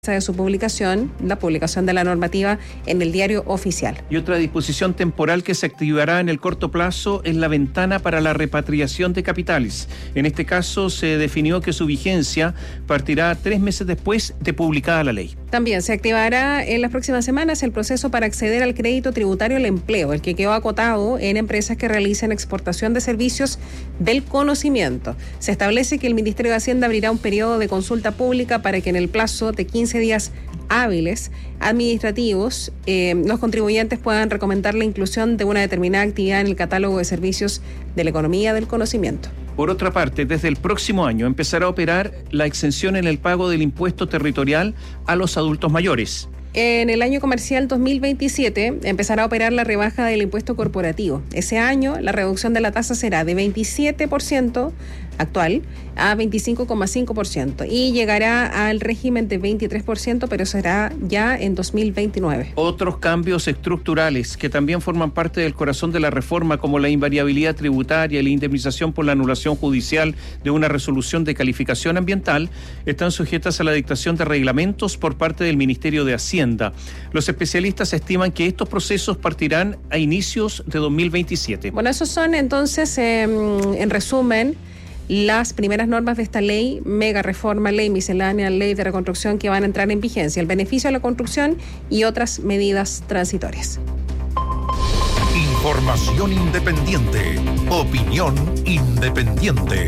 de su publicación, la publicación de la normativa en el Diario Oficial. Y otra disposición temporal que se activará en el corto plazo es la ventana para la repatriación de capitales. En este caso se definió que su vigencia partirá 3 meses después de publicada la ley. También se activará en las próximas semanas el proceso para acceder al crédito tributario al empleo, el que quedó acotado en empresas que realicen exportación de servicios del conocimiento. Se establece que el Ministerio de Hacienda abrirá un periodo de consulta pública para que en el plazo de 15 días hábiles administrativos los contribuyentes puedan recomendar la inclusión de una determinada actividad en el catálogo de servicios de la economía del conocimiento. Por otra parte, desde el próximo año empezará a operar la exención en el pago del impuesto territorial a los adultos mayores. En el año comercial 2027 empezará a operar la rebaja del impuesto corporativo. Ese año la reducción de la tasa será de 27% actual a 25,5% y llegará al régimen de 23%, pero será ya en 2029. Otros cambios estructurales que también forman parte del corazón de la reforma, como la invariabilidad tributaria y la indemnización por la anulación judicial de una resolución de calificación ambiental, están sujetas a la dictación de reglamentos por parte del Ministerio de Hacienda. Los especialistas estiman que estos procesos partirán a inicios de 2027. Bueno, esos son entonces, en resumen, las primeras normas de esta ley, mega reforma, ley miscelánea, ley de reconstrucción, que van a entrar en vigencia, el beneficio a la construcción y otras medidas transitorias. Información independiente, opinión independiente.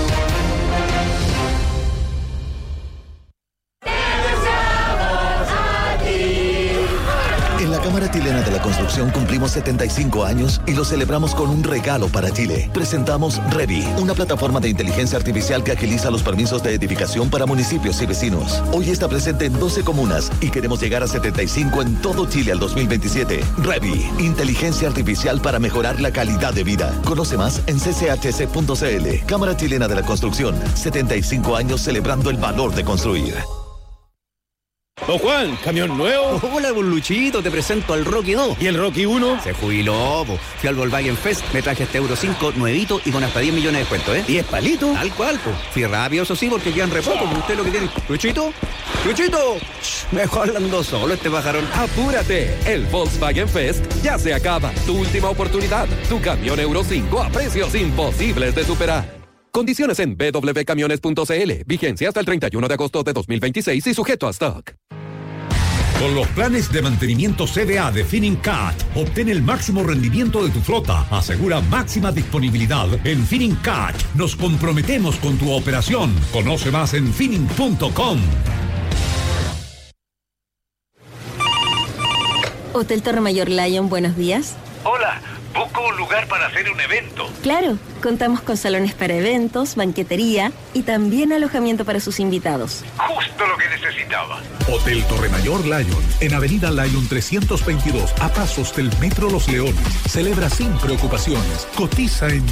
En la Cámara Chilena de la Construcción cumplimos 75 años y lo celebramos con un regalo para Chile. Presentamos Revi, una plataforma de inteligencia artificial que agiliza los permisos de edificación para municipios y vecinos. Hoy está presente en 12 comunas y queremos llegar a 75 en todo Chile al 2027. Revi, inteligencia artificial para mejorar la calidad de vida. Conoce más en cchc.cl. Cámara Chilena de la Construcción, 75 años celebrando el valor de construir. Don Juan, ¿camión nuevo? Hola, don Luchito, te presento al Rocky 2. ¿Y el Rocky 1? Se jubiló, po. Fui al Volkswagen Fest, me traje este Euro 5 nuevito y con hasta 10 millones de descuento, ¿eh? ¿10 palitos? Tal cual, po. Fui rápido, eso sí, porque quedan re poco, usted lo que tiene. ¿Luchito? ¡Luchito! Mejor ando solo este pajarón. ¡Apúrate! El Volkswagen Fest ya se acaba. Tu última oportunidad. Tu camión Euro 5 a precios imposibles de superar. Condiciones en www.camiones.cl. Vigencia hasta el 31 de agosto de 2026 y sujeto a stock. Con los planes de mantenimiento CDA de Finincat, obtén el máximo rendimiento de tu flota. Asegura máxima disponibilidad. En Finincat nos comprometemos con tu operación. Conoce más en Fining.com. Hotel Torre Mayor Lion, buenos días. Hola, busco un lugar para hacer un evento. Claro, contamos con salones para eventos, banquetería y también alojamiento para sus invitados. Justo lo que necesitaba. Hotel Torre Mayor Lion, en Avenida Lion 322, a pasos del Metro Los Leones. Celebra sin preocupaciones. Cotiza en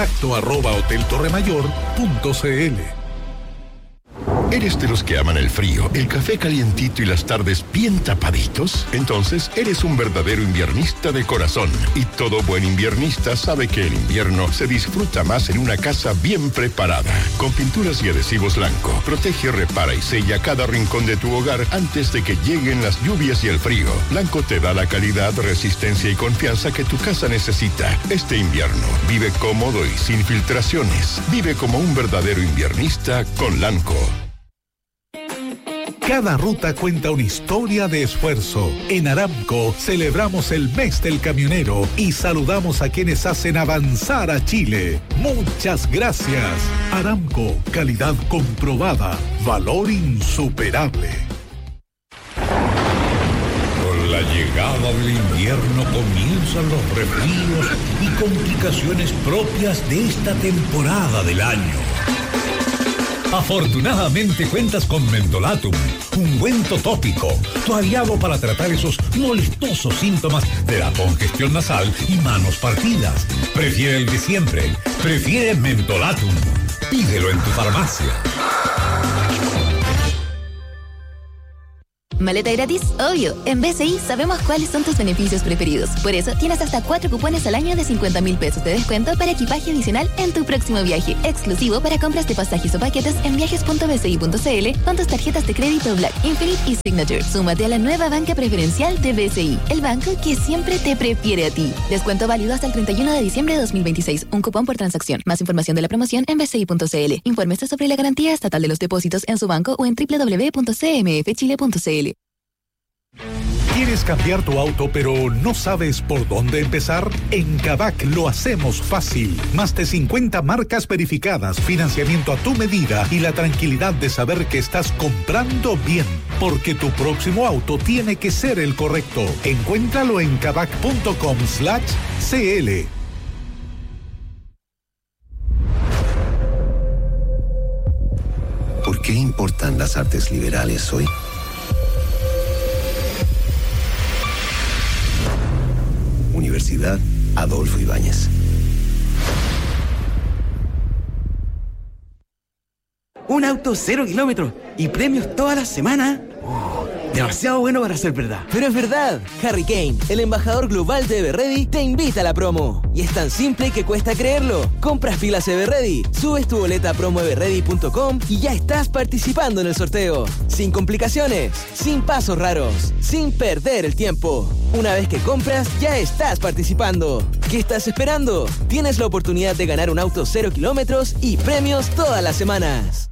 contacto@hoteltorremayor.cl. ¿Eres de los que aman el frío, el café calientito y las tardes bien tapaditos? Entonces, eres un verdadero inviernista de corazón. Y todo buen inviernista sabe que el invierno se disfruta más en una casa bien preparada. Con pinturas y adhesivos Lanco, protege, repara y sella cada rincón de tu hogar antes de que lleguen las lluvias y el frío. Lanco te da la calidad, resistencia y confianza que tu casa necesita. Este invierno, vive cómodo y sin filtraciones. Vive como un verdadero inviernista con Lanco. Cada ruta cuenta una historia de esfuerzo. En Aramco celebramos el mes del camionero y saludamos a quienes hacen avanzar a Chile. Muchas gracias. Aramco, calidad comprobada, valor insuperable. Con la llegada del invierno comienzan los resfríos y complicaciones propias de esta temporada del año. Afortunadamente cuentas con Mentolatum, ungüento tópico, tu aliado para tratar esos molestosos síntomas de la congestión nasal y manos partidas. Prefiere el de siempre, prefiere Mentolatum. Pídelo en tu farmacia. ¿Maleta gratis? Obvio. En BCI sabemos cuáles son tus beneficios preferidos. Por eso tienes hasta 4 cupones al año de 50.000 pesos de descuento para equipaje adicional en tu próximo viaje. Exclusivo para compras de pasajes o paquetes en viajes.bci.cl con tus tarjetas de crédito Black, Infinite y Signature. Súmate a la nueva banca preferencial de BCI, el banco que siempre te prefiere a ti. Descuento válido hasta el 31 de diciembre de 2026. Un cupón por transacción. Más información de la promoción en bci.cl. Infórmese sobre la garantía estatal de los depósitos en su banco o en www.cmfchile.cl. ¿Quieres cambiar tu auto pero no sabes por dónde empezar? En Kavak lo hacemos fácil. Más de 50 marcas verificadas, financiamiento a tu medida y la tranquilidad de saber que estás comprando bien. Porque tu próximo auto tiene que ser el correcto. Encuéntralo en kavak.com/cl. ¿Por qué importan las artes liberales hoy? Universidad Adolfo Ibáñez. Un auto 0 kilómetros y premios todas las semanas. Demasiado bueno para ser verdad. Pero es verdad. Harry Kane, el embajador global de Everready, te invita a la promo. Y es tan simple que cuesta creerlo. Compras pilas Everready, subes tu boleta a promoeverready.com y ya estás participando en el sorteo. Sin complicaciones, sin pasos raros, sin perder el tiempo. Una vez que compras, ya estás participando. ¿Qué estás esperando? Tienes la oportunidad de ganar un auto 0 kilómetros y premios todas las semanas.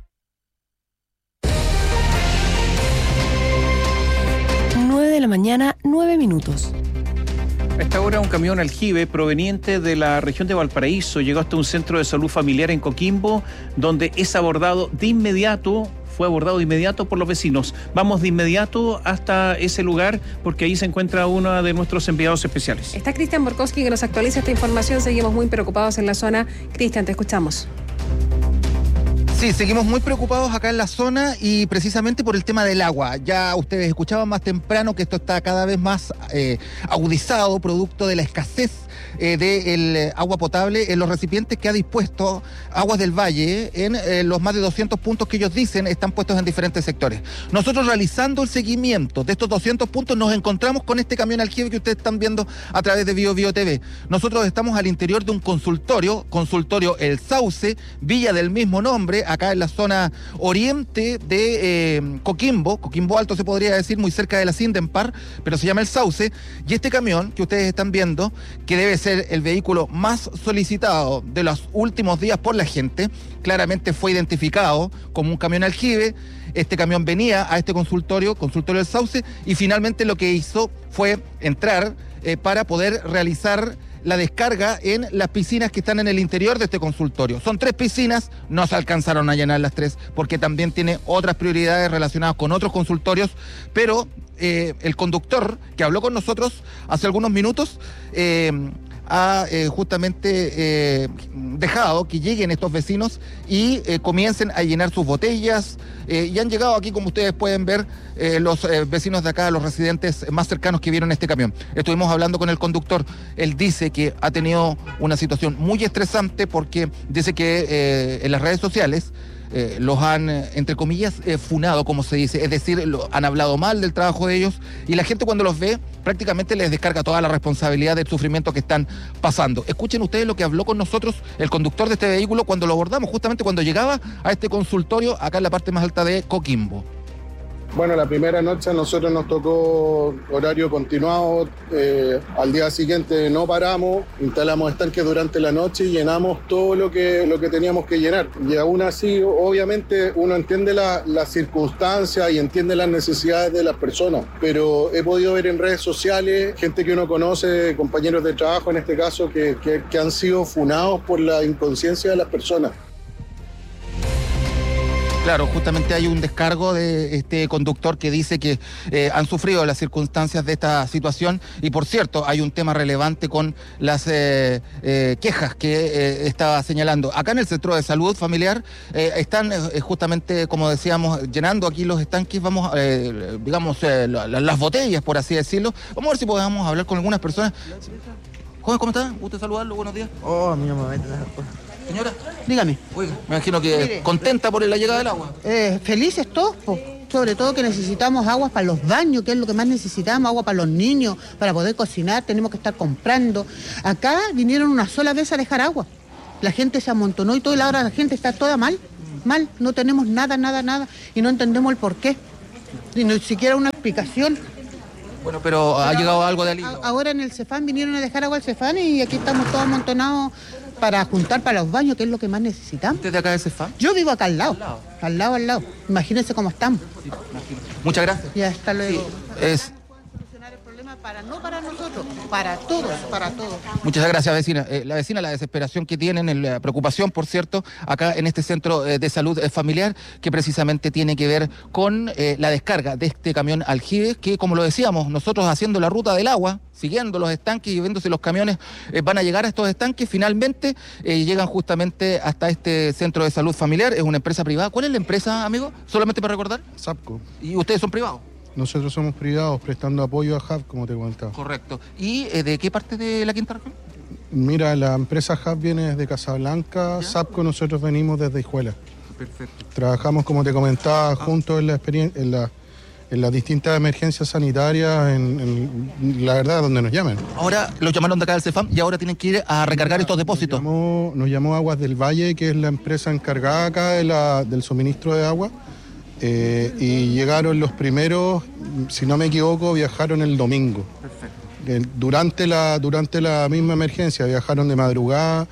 9 de la mañana, 9 minutos. A esta hora un camión aljibe proveniente de la región de Valparaíso llegó hasta un centro de salud familiar en Coquimbo, donde fue abordado de inmediato por los vecinos. Vamos de inmediato hasta ese lugar porque ahí se encuentra uno de nuestros enviados especiales. Está Cristian Borkowski que nos actualiza esta información. Seguimos muy preocupados en la zona. Cristian, te escuchamos. Sí, seguimos muy preocupados acá en la zona y precisamente por el tema del agua. Ya ustedes escuchaban más temprano que esto está cada vez más agudizado, producto de la escasez del agua potable en los recipientes que ha dispuesto Aguas del Valle en los más de 200 puntos que ellos dicen están puestos en diferentes sectores. Nosotros realizando el seguimiento de estos 200 puntos nos encontramos con este camión aljibe que ustedes están viendo a través de Bio TV. Nosotros estamos al interior de un consultorio El Sauce, villa del mismo nombre, acá en la zona oriente de Coquimbo Alto se podría decir, muy cerca de la Sindenpar, pero se llama El Sauce, y este camión que ustedes están viendo, que debe ser el vehículo más solicitado de los últimos días por la gente, claramente fue identificado como un camión aljibe. Este camión venía a este consultorio El Sauce, y finalmente lo que hizo fue entrar para poder realizar la descarga en las piscinas que están en el interior de este consultorio. Son 3 piscinas, no se alcanzaron a llenar las 3 porque también tiene otras prioridades relacionadas con otros consultorios, pero el conductor que habló con nosotros hace algunos minutos ha justamente dejado que lleguen estos vecinos y comiencen a llenar sus botellas, y han llegado aquí, como ustedes pueden ver, los vecinos de acá, los residentes más cercanos que vieron este camión. Estuvimos hablando con el conductor. Él dice que ha tenido una situación muy estresante porque dice que en las redes sociales los han, entre comillas, funado, como se dice, es decir, han hablado mal del trabajo de ellos, y la gente cuando los ve prácticamente les descarga toda la responsabilidad del sufrimiento que están pasando. Escuchen ustedes lo que habló con nosotros el conductor de este vehículo cuando lo abordamos, justamente cuando llegaba a este consultorio acá en la parte más alta de Coquimbo. Bueno, la primera noche a nosotros nos tocó horario continuado, al día siguiente no paramos, instalamos estanques durante la noche y llenamos todo lo que teníamos que llenar. Y aún así, obviamente, uno entiende las circunstancias y entiende las necesidades de las personas, pero he podido ver en redes sociales gente que uno conoce, compañeros de trabajo en este caso, que han sido funados por la inconsciencia de las personas. Claro, justamente hay un descargo de este conductor que dice que han sufrido las circunstancias de esta situación, y por cierto, hay un tema relevante con las quejas que estaba señalando. Acá en el centro de salud familiar están justamente, como decíamos, llenando aquí los estanques, vamos, las botellas, por así decirlo. Vamos a ver si podemos hablar con algunas personas. Joven, ¿cómo está? ¿Gusta saludarlo? Buenos días. Oh, mi mamá, señora, dígame. Oiga, me imagino que mire, contenta por la llegada del agua. Felices todos, po. sobre todo que necesitamos agua para los baños, que es lo que más necesitamos, agua para los niños, para poder cocinar, tenemos que estar comprando. Acá vinieron una sola vez a dejar agua. La gente se amontonó y ahora la gente está toda mal, no tenemos nada, y no entendemos el por qué. Y ni siquiera una explicación. Bueno, pero ha llegado algo de alivio. Ahora en el Cefán vinieron a dejar agua al Cefán y aquí estamos todos amontonados para juntar para los baños, que es lo que más necesitamos. ¿Usted de acá de Cefán? Yo vivo acá al lado. Al lado. Imagínense cómo estamos. Sí, muchas gracias. Ya, hasta luego. Sí, no para nosotros, para todos. Muchas gracias, vecina. La desesperación que tienen, la preocupación, por cierto, acá en este centro de salud familiar, que precisamente tiene que ver con la descarga de este camión aljibe, que, como lo decíamos, nosotros haciendo la ruta del agua, siguiendo los estanques y viendo si los camiones van a llegar a estos estanques, finalmente llegan justamente hasta este centro de salud familiar. Es una empresa privada. ¿Cuál es la empresa, amigo? Solamente para recordar. SAPCO. ¿Y ustedes son privados? Nosotros somos privados prestando apoyo a Hub, como te comentaba. Correcto. ¿Y de qué parte de la quinta región? Mira, la empresa Hub viene desde Casablanca, ¿ya? SAPCO nosotros venimos desde Hijuela. Perfecto. Trabajamos, como te comentaba, juntos en las distintas emergencias sanitarias, en la verdad, donde nos llamen. Ahora los llamaron de acá del Cefam y ahora tienen que ir a recargar estos depósitos. Nos llamó Aguas del Valle, que es la empresa encargada acá del suministro de agua. Y llegaron los primeros, si no me equivoco, viajaron el domingo. Perfecto. Durante la misma emergencia viajaron de madrugada.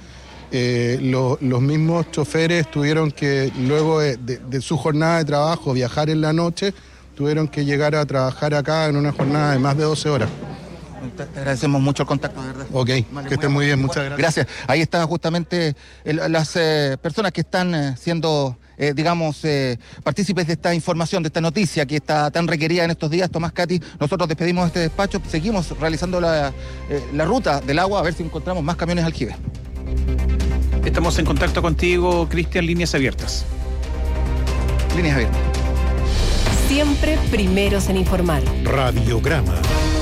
Los mismos choferes tuvieron que, luego de su jornada de trabajo, viajar en la noche, tuvieron que llegar a trabajar acá en una jornada de más de 12 horas. Te agradecemos mucho el contacto, de verdad. Ok, vale, que estén muy bien, muchas gracias. Gracias. Ahí están justamente las personas que están siendo, partícipes de esta información, de esta noticia que está tan requerida en estos días. Tomás, Katy, nosotros despedimos este despacho, seguimos realizando la ruta del agua, a ver si encontramos más camiones aljibe. Estamos en contacto contigo, Cristian, líneas abiertas. Líneas abiertas. Siempre primeros en informar. Radiograma.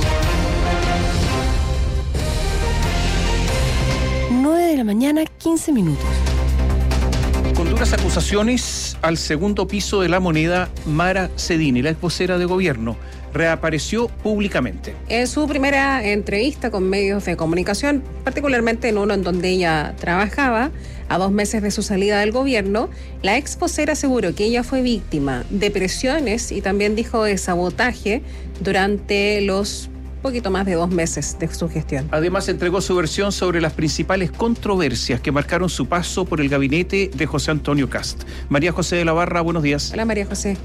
9 de la mañana, 15 minutos. Con duras acusaciones al segundo piso de La Moneda, Mara Cedini, la ex vocera de gobierno, reapareció públicamente. En su primera entrevista con medios de comunicación, particularmente en uno en donde ella trabajaba, a 2 meses de su salida del gobierno, la ex vocera aseguró que ella fue víctima de presiones y también dijo de sabotaje durante los poquito más de 2 meses de su gestión. Además, entregó su versión sobre las principales controversias que marcaron su paso por el gabinete de José Antonio Kast. María José de la Barra, buenos días. Hola, María José.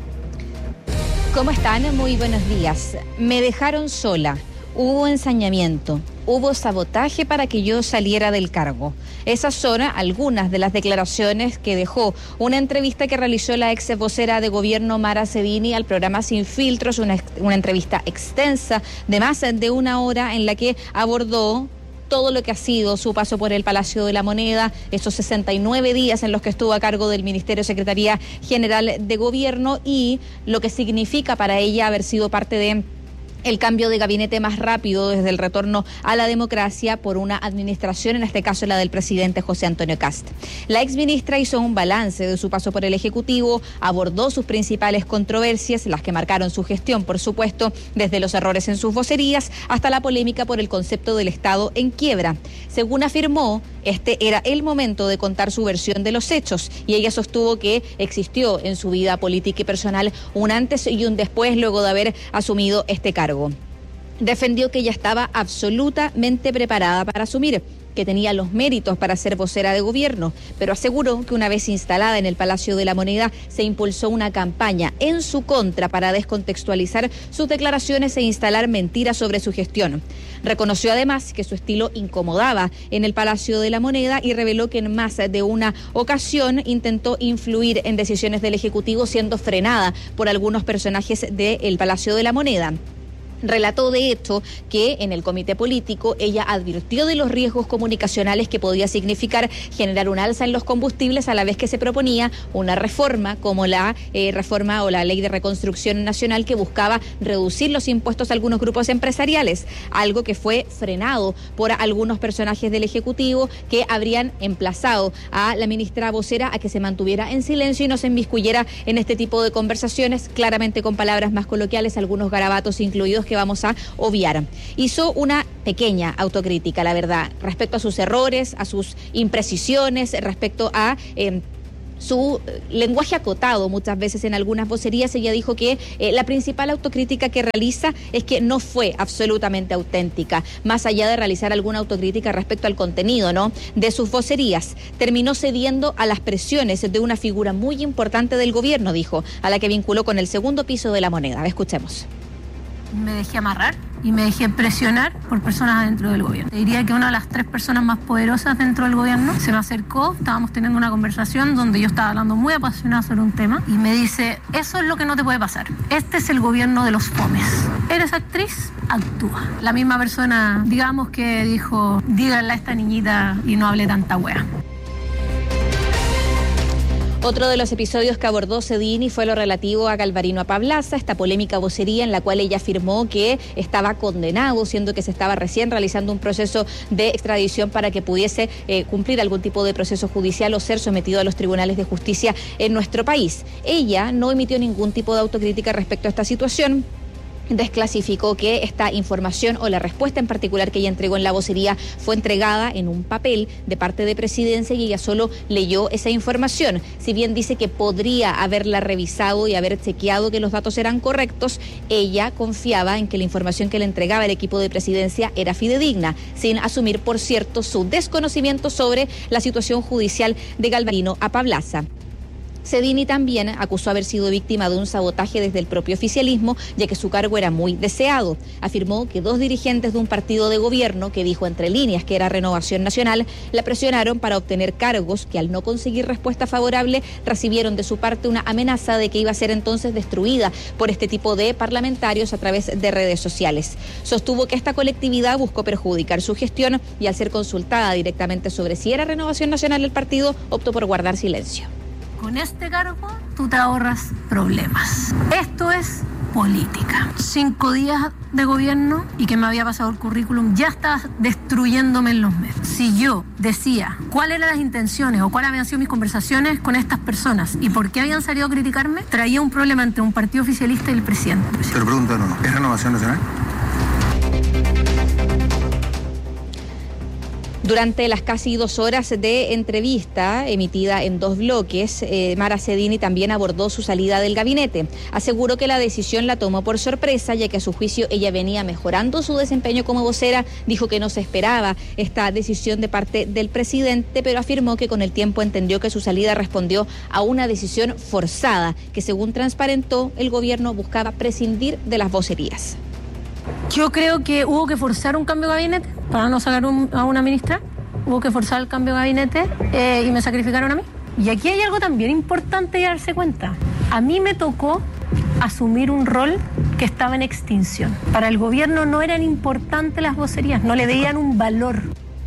¿Cómo están? Muy buenos días. Me dejaron sola. Hubo ensañamiento, hubo sabotaje para que yo saliera del cargo. Esas son algunas de las declaraciones que dejó una entrevista que realizó la ex vocera de gobierno Mara Cedini al programa Sin Filtros, una entrevista extensa de más de 1 hora en la que abordó todo lo que ha sido su paso por el Palacio de la Moneda, esos 69 días en los que estuvo a cargo del Ministerio Secretaría General de Gobierno y lo que significa para ella haber sido parte de el cambio de gabinete más rápido desde el retorno a la democracia por una administración, en este caso la del presidente José Antonio Kast. La exministra hizo un balance de su paso por el Ejecutivo, abordó sus principales controversias, las que marcaron su gestión, por supuesto, desde los errores en sus vocerías hasta la polémica por el concepto del Estado en quiebra. Según afirmó, este era el momento de contar su versión de los hechos y ella sostuvo que existió en su vida política y personal un antes y un después luego de haber asumido este cargo. Defendió que ella estaba absolutamente preparada para asumir, que tenía los méritos para ser vocera de gobierno, pero aseguró que una vez instalada en el Palacio de la Moneda se impulsó una campaña en su contra para descontextualizar sus declaraciones e instalar mentiras sobre su gestión. Reconoció además que su estilo incomodaba en el Palacio de la Moneda y reveló que en más de una ocasión intentó influir en decisiones del Ejecutivo siendo frenada por algunos personajes del Palacio de la Moneda. Relató, de hecho, que en el comité político ella advirtió de los riesgos comunicacionales que podía significar generar un alza en los combustibles a la vez que se proponía una reforma como la reforma o la ley de reconstrucción nacional que buscaba reducir los impuestos a algunos grupos empresariales, algo que fue frenado por algunos personajes del Ejecutivo que habrían emplazado a la ministra vocera a que se mantuviera en silencio y no se inmiscuyera en este tipo de conversaciones, claramente con palabras más coloquiales, algunos garabatos incluidos que vamos a obviar. Hizo una pequeña autocrítica, la verdad, respecto a sus errores, a sus imprecisiones, respecto a su lenguaje acotado muchas veces en algunas vocerías. Ella dijo que la principal autocrítica que realiza es que no fue absolutamente auténtica, más allá de realizar alguna autocrítica respecto al contenido, ¿no?, de sus vocerías. Terminó cediendo a las presiones de una figura muy importante del gobierno, dijo, a la que vinculó con el segundo piso de la moneda. Escuchemos. Me dejé amarrar y me dejé presionar por personas dentro del gobierno. Te diría que una de las 3 personas más poderosas dentro del gobierno se me acercó, estábamos teniendo una conversación donde yo estaba hablando muy apasionada sobre un tema y me dice, eso es lo que no te puede pasar, este es el gobierno de los fomes. ¿Eres actriz? Actúa. La misma persona, digamos que dijo, díganle a esta niñita y no hable tanta wea. Otro de los episodios que abordó Cedini fue lo relativo a Galvarino Apablaza, esta polémica vocería en la cual ella afirmó que estaba condenado, siendo que se estaba recién realizando un proceso de extradición para que pudiese cumplir algún tipo de proceso judicial o ser sometido a los tribunales de justicia en nuestro país. Ella no emitió ningún tipo de autocrítica respecto a esta situación. Desclasificó que esta información o la respuesta en particular que ella entregó en la vocería fue entregada en un papel de parte de Presidencia y ella solo leyó esa información. Si bien dice que podría haberla revisado y haber chequeado que los datos eran correctos, ella confiaba en que la información que le entregaba el equipo de Presidencia era fidedigna, sin asumir, por cierto, su desconocimiento sobre la situación judicial de Galvarino Apablaza. Cedini también acusó haber sido víctima de un sabotaje desde el propio oficialismo, ya que su cargo era muy deseado. Afirmó que 2 dirigentes de un partido de gobierno, que dijo entre líneas que era Renovación Nacional, la presionaron para obtener cargos que, al no conseguir respuesta favorable, recibieron de su parte una amenaza de que iba a ser entonces destruida por este tipo de parlamentarios a través de redes sociales. Sostuvo que esta colectividad buscó perjudicar su gestión y, al ser consultada directamente sobre si era Renovación Nacional el partido, optó por guardar silencio. Con este cargo tú te ahorras problemas. Esto es política. 5 días de gobierno y que me había pasado el currículum, ya estabas destruyéndome en los medios. Si yo decía cuáles eran las intenciones o cuáles habían sido mis conversaciones con estas personas y por qué habían salido a criticarme, traía un problema entre un partido oficialista y el presidente. Pero pregunta, no, ¿es Renovación Nacional? Durante las casi 2 horas de entrevista emitida en 2 bloques, Mara Cedini también abordó su salida del gabinete. Aseguró que la decisión la tomó por sorpresa, ya que a su juicio ella venía mejorando su desempeño como vocera. Dijo que no se esperaba esta decisión de parte del presidente, pero afirmó que con el tiempo entendió que su salida respondió a una decisión forzada, que según transparentó, el gobierno buscaba prescindir de las vocerías. Yo creo que hubo que forzar un cambio de gabinete para no sacar a una ministra. Hubo que forzar el cambio de gabinete y me sacrificaron a mí. Y aquí hay algo también importante de darse cuenta. A mí me tocó asumir un rol que estaba en extinción. Para el gobierno no eran importantes las vocerías, no le veían un valor.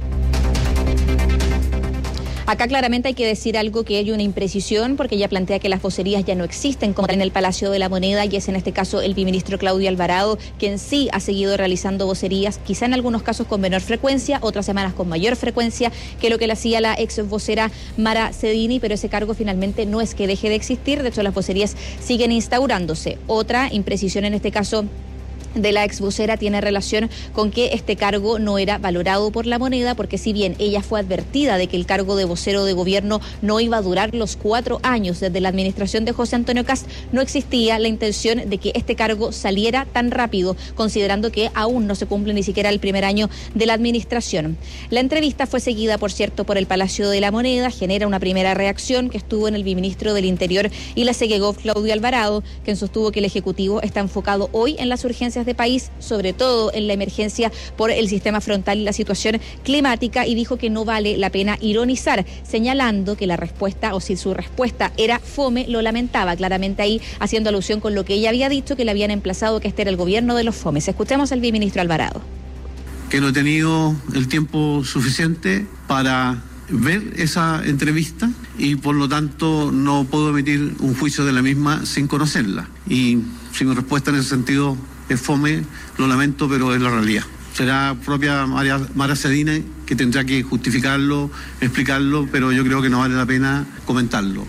Acá claramente hay que decir algo que hay una imprecisión, porque ella plantea que las vocerías ya no existen como en el Palacio de la Moneda, y es en este caso el viceministro Claudio Alvarado quien sí ha seguido realizando vocerías, quizá en algunos casos con menor frecuencia, otras semanas con mayor frecuencia que lo que le hacía la ex vocera Mara Cedini, pero ese cargo finalmente no es que deje de existir, de hecho las vocerías siguen instaurándose. Otra imprecisión en este caso de la ex vocera tiene relación con que este cargo no era valorado por la Moneda, porque si bien ella fue advertida de que el cargo de vocero de gobierno no iba a durar los 4 años desde la administración de José Antonio Kast, no existía la intención de que este cargo saliera tan rápido, considerando que aún no se cumple ni siquiera el primer año de la administración. La entrevista fue seguida, por cierto, por el Palacio de la Moneda, genera una primera reacción que estuvo en el viceministro del Interior y la Segegov Claudio Alvarado, quien sostuvo que el Ejecutivo está enfocado hoy en las urgencias de país, sobre todo en la emergencia por el sistema frontal y la situación climática, y dijo que no vale la pena ironizar, señalando que la respuesta, o si su respuesta era fome, lo lamentaba, claramente ahí haciendo alusión con lo que ella había dicho, que le habían emplazado que este era el gobierno de los fomes. Escuchemos al viceministro Alvarado. Que no he tenido el tiempo suficiente para ver esa entrevista y por lo tanto no puedo emitir un juicio de la misma sin conocerla. Y si mi respuesta en ese sentido es fome, lo lamento, pero es la realidad. Será propia Mara Cedini que tendrá que justificarlo, explicarlo, pero yo creo que no vale la pena comentarlo.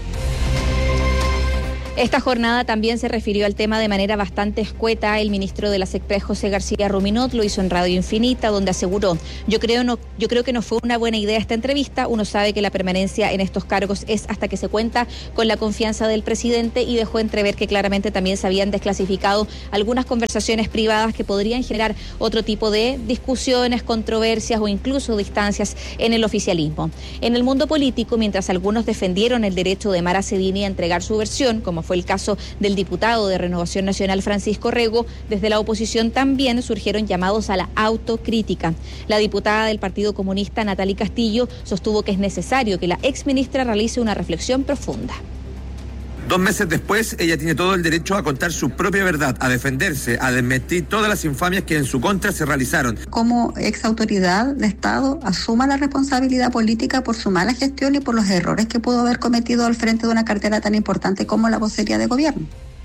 Esta jornada también se refirió al tema de manera bastante escueta. El ministro de la SECPRES, José García Ruminot, lo hizo en Radio Infinita, donde aseguró: yo creo que no fue una buena idea esta entrevista. Uno sabe que la permanencia en estos cargos es hasta que se cuenta con la confianza del presidente, y dejó entrever que claramente también se habían desclasificado algunas conversaciones privadas que podrían generar otro tipo de discusiones, controversias o incluso distancias en el oficialismo. En el mundo político, mientras algunos defendieron el derecho de Mara Cedini a entregar su versión, como fue el caso del diputado de Renovación Nacional Francisco Rego, desde la oposición también surgieron llamados a la autocrítica. La diputada del Partido Comunista, Natalie Castillo, sostuvo que es necesario que la exministra realice una reflexión profunda. 2 meses después, ella tiene todo el derecho a contar su propia verdad, a defenderse, a desmentir todas las infamias que en su contra se realizaron. Como ex autoridad de Estado, asuma la responsabilidad política por su mala gestión y por los errores que pudo haber cometido al frente de una cartera tan importante como la vocería de gobierno.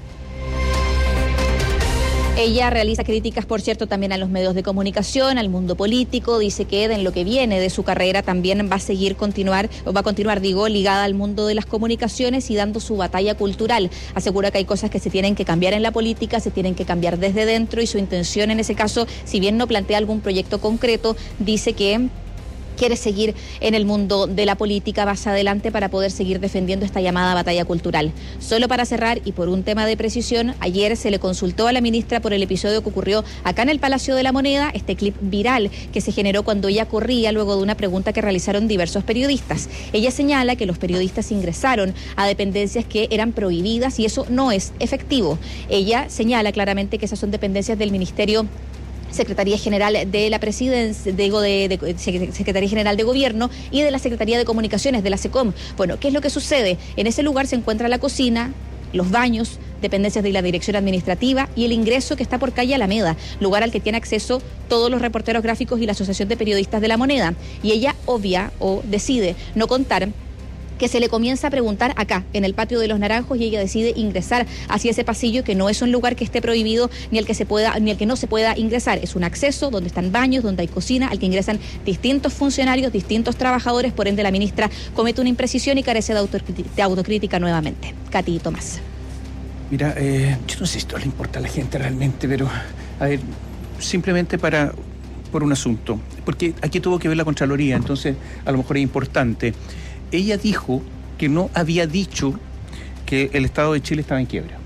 Ella realiza críticas, por cierto, también a los medios de comunicación, al mundo político. Dice que en lo que viene de su carrera también va a continuar ligada al mundo de las comunicaciones y dando su batalla cultural. Asegura que hay cosas que se tienen que cambiar en la política, se tienen que cambiar desde dentro, y su intención en ese caso, si bien no plantea algún proyecto concreto, dice que quiere seguir en el mundo de la política más adelante para poder seguir defendiendo esta llamada batalla cultural. Solo para cerrar, y por un tema de precisión, ayer se le consultó a la ministra por el episodio que ocurrió acá en el Palacio de la Moneda, este clip viral que se generó cuando ella corría luego de una pregunta que realizaron diversos periodistas. Ella señala que los periodistas ingresaron a dependencias que eran prohibidas y eso no es efectivo. Ella señala claramente que esas son dependencias del Ministerio Secretaría General de la Presidencia, Secretaría General de Gobierno y de la Secretaría de Comunicaciones, de la SECOM. Bueno, ¿qué es lo que sucede? En ese lugar se encuentra la cocina, los baños, dependencias de la Dirección Administrativa y el ingreso que está por calle Alameda, lugar al que tiene acceso todos los reporteros gráficos y la Asociación de Periodistas de La Moneda. Y ella obvia o decide no contar que se le comienza a preguntar acá, en el patio de los Naranjos, y ella decide ingresar hacia ese pasillo, que no es un lugar que esté prohibido ni al que no se pueda ingresar. Es un acceso donde están baños, donde hay cocina, al que ingresan distintos funcionarios, distintos trabajadores. Por ende, la ministra comete una imprecisión y carece de autocrítica nuevamente. Katy Tomás. Mira, yo no sé si esto le importa a la gente realmente, pero a ver, simplemente por un asunto, porque aquí tuvo que ver la Contraloría, entonces a lo mejor es importante. Ella dijo que no había dicho que el Estado de Chile estaba en quiebra.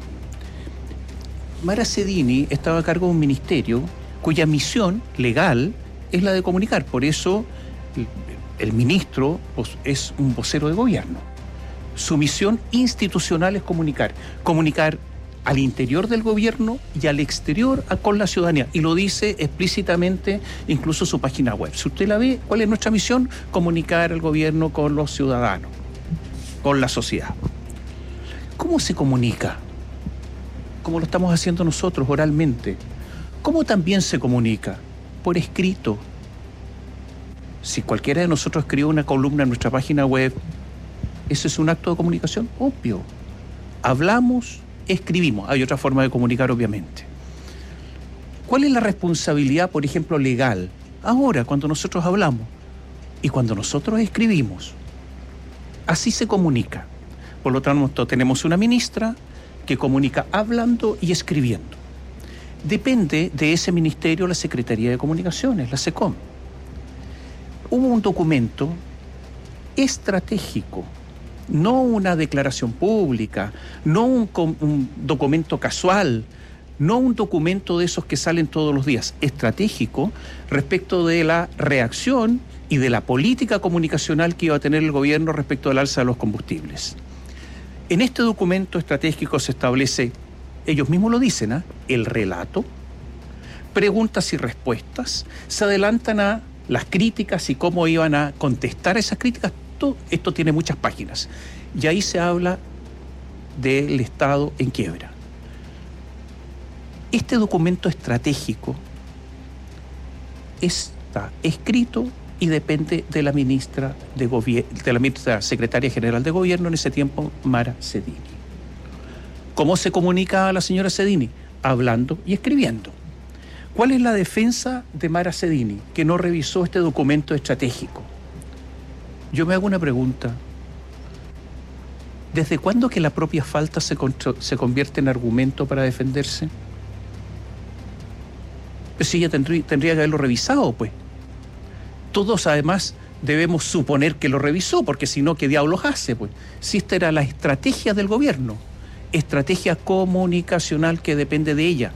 Mara Cedini estaba a cargo de un ministerio cuya misión legal es la de comunicar. Por eso el ministro es un vocero de gobierno. Su misión institucional es comunicar al interior del gobierno y al exterior con la ciudadanía. Y lo dice explícitamente incluso su página web. Si usted la ve, ¿cuál es nuestra misión? Comunicar al gobierno con los ciudadanos, con la sociedad. ¿Cómo se comunica? Como lo estamos haciendo nosotros oralmente. ¿Cómo también se comunica? Por escrito. Si cualquiera de nosotros escribe una columna en nuestra página web, ¿eso es un acto de comunicación? Obvio. Hablamos, escribimos. Hay otra forma de comunicar, obviamente. ¿Cuál es la responsabilidad, por ejemplo, legal? Ahora, cuando nosotros hablamos y cuando nosotros escribimos. Así se comunica. Por lo tanto, tenemos una ministra que comunica hablando y escribiendo. Depende de ese ministerio la Secretaría de Comunicaciones, la SECOM. Hubo un documento estratégico, no una declaración pública, no un documento casual, no un documento de esos que salen todos los días, estratégico respecto de la reacción y de la política comunicacional que iba a tener el gobierno respecto al alza de los combustibles. En este documento estratégico se establece, ellos mismos lo dicen, el relato, preguntas y respuestas, se adelantan a las críticas y cómo iban a contestar esas críticas. Todo esto tiene muchas páginas. Y ahí se habla del Estado en quiebra. Este documento estratégico está escrito y depende de la ministra de la ministra secretaria general de Gobierno en ese tiempo, Mara Cedini. ¿Cómo se comunica a la señora Cedini? Hablando y escribiendo. ¿Cuál es la defensa de Mara Cedini, que no revisó este documento estratégico? Yo me hago una pregunta. ¿Desde cuándo que la propia falta se convierte en argumento para defenderse? Pues sí, ella tendría que haberlo revisado, pues. Todos, además, debemos suponer que lo revisó, porque si no, ¿qué diablos hace, pues? Si esta era la estrategia del gobierno, estrategia comunicacional que depende de ella.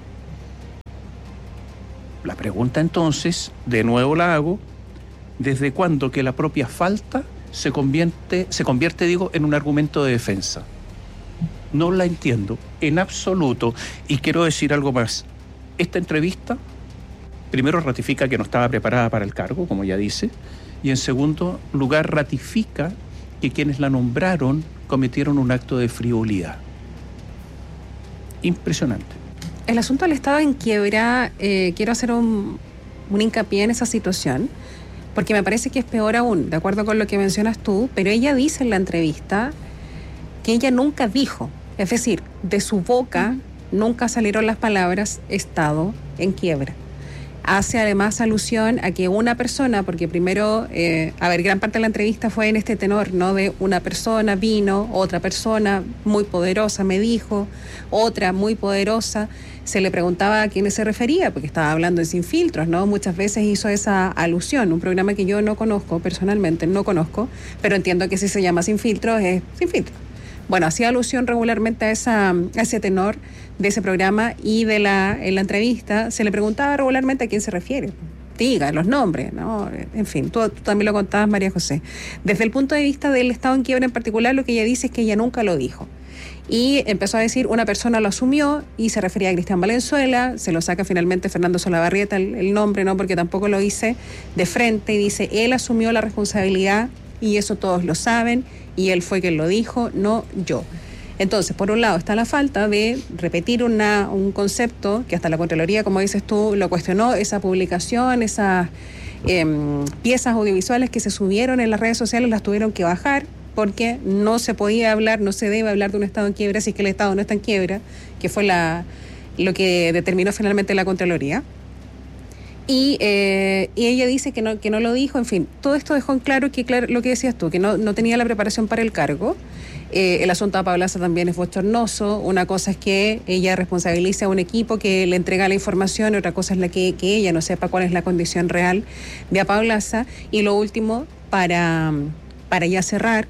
La pregunta entonces, de nuevo la hago, ¿desde cuándo que la propia falta se convierte, en un argumento de defensa? No la entiendo en absoluto. Y quiero decir algo más. Esta entrevista, primero, ratifica que no estaba preparada para el cargo, como ya dice, y en segundo lugar ratifica que quienes la nombraron cometieron un acto de frivolidad. Impresionante. El asunto del Estado en quiebra, quiero hacer un hincapié en esa situación, porque me parece que es peor aún, de acuerdo con lo que mencionas tú, pero ella dice en la entrevista que ella nunca dijo, es decir, de su boca nunca salieron las palabras Estado en quiebra. Hace además alusión a que una persona, porque primero, gran parte de la entrevista fue en este tenor, ¿no? De una persona vino, otra persona muy poderosa me dijo, otra muy poderosa, se le preguntaba a quiénes se refería, porque estaba hablando en Sin Filtros, ¿no? Muchas veces hizo esa alusión, un programa que yo no conozco, personalmente no conozco, pero entiendo que si se llama Sin Filtros, es Sin Filtros. Bueno, hacía alusión regularmente a ese tenor de ese programa, y en la entrevista se le preguntaba regularmente a quién se refiere. Diga los nombres, ¿no? En fin, tú también lo contabas, María José. Desde el punto de vista del Estado en quiebra en particular, lo que ella dice es que ella nunca lo dijo. Y empezó a decir, una persona lo asumió y se refería a Cristian Valenzuela, se lo saca finalmente Fernando Solabarrieta el nombre, ¿no? Porque tampoco lo hice de frente, y dice, él asumió la responsabilidad y eso todos lo saben, y él fue quien lo dijo, no yo. Entonces, por un lado está la falta de repetir un concepto que hasta la Contraloría, como dices tú, lo cuestionó, esa publicación, esas piezas audiovisuales que se subieron en las redes sociales las tuvieron que bajar, porque no se podía hablar, no se debe hablar de un Estado en quiebra si es que el Estado no está en quiebra, que fue lo que determinó finalmente la Contraloría. Y ella dice que no lo dijo. En fin, todo esto dejó en claro lo que decías tú, que no tenía la preparación para el cargo. El asunto de Paulaza también es bochornoso. Una cosa es que ella responsabilice a un equipo que le entrega la información, y otra cosa es que ella no sepa cuál es la condición real de Paulaza. Y lo último, para ya cerrar,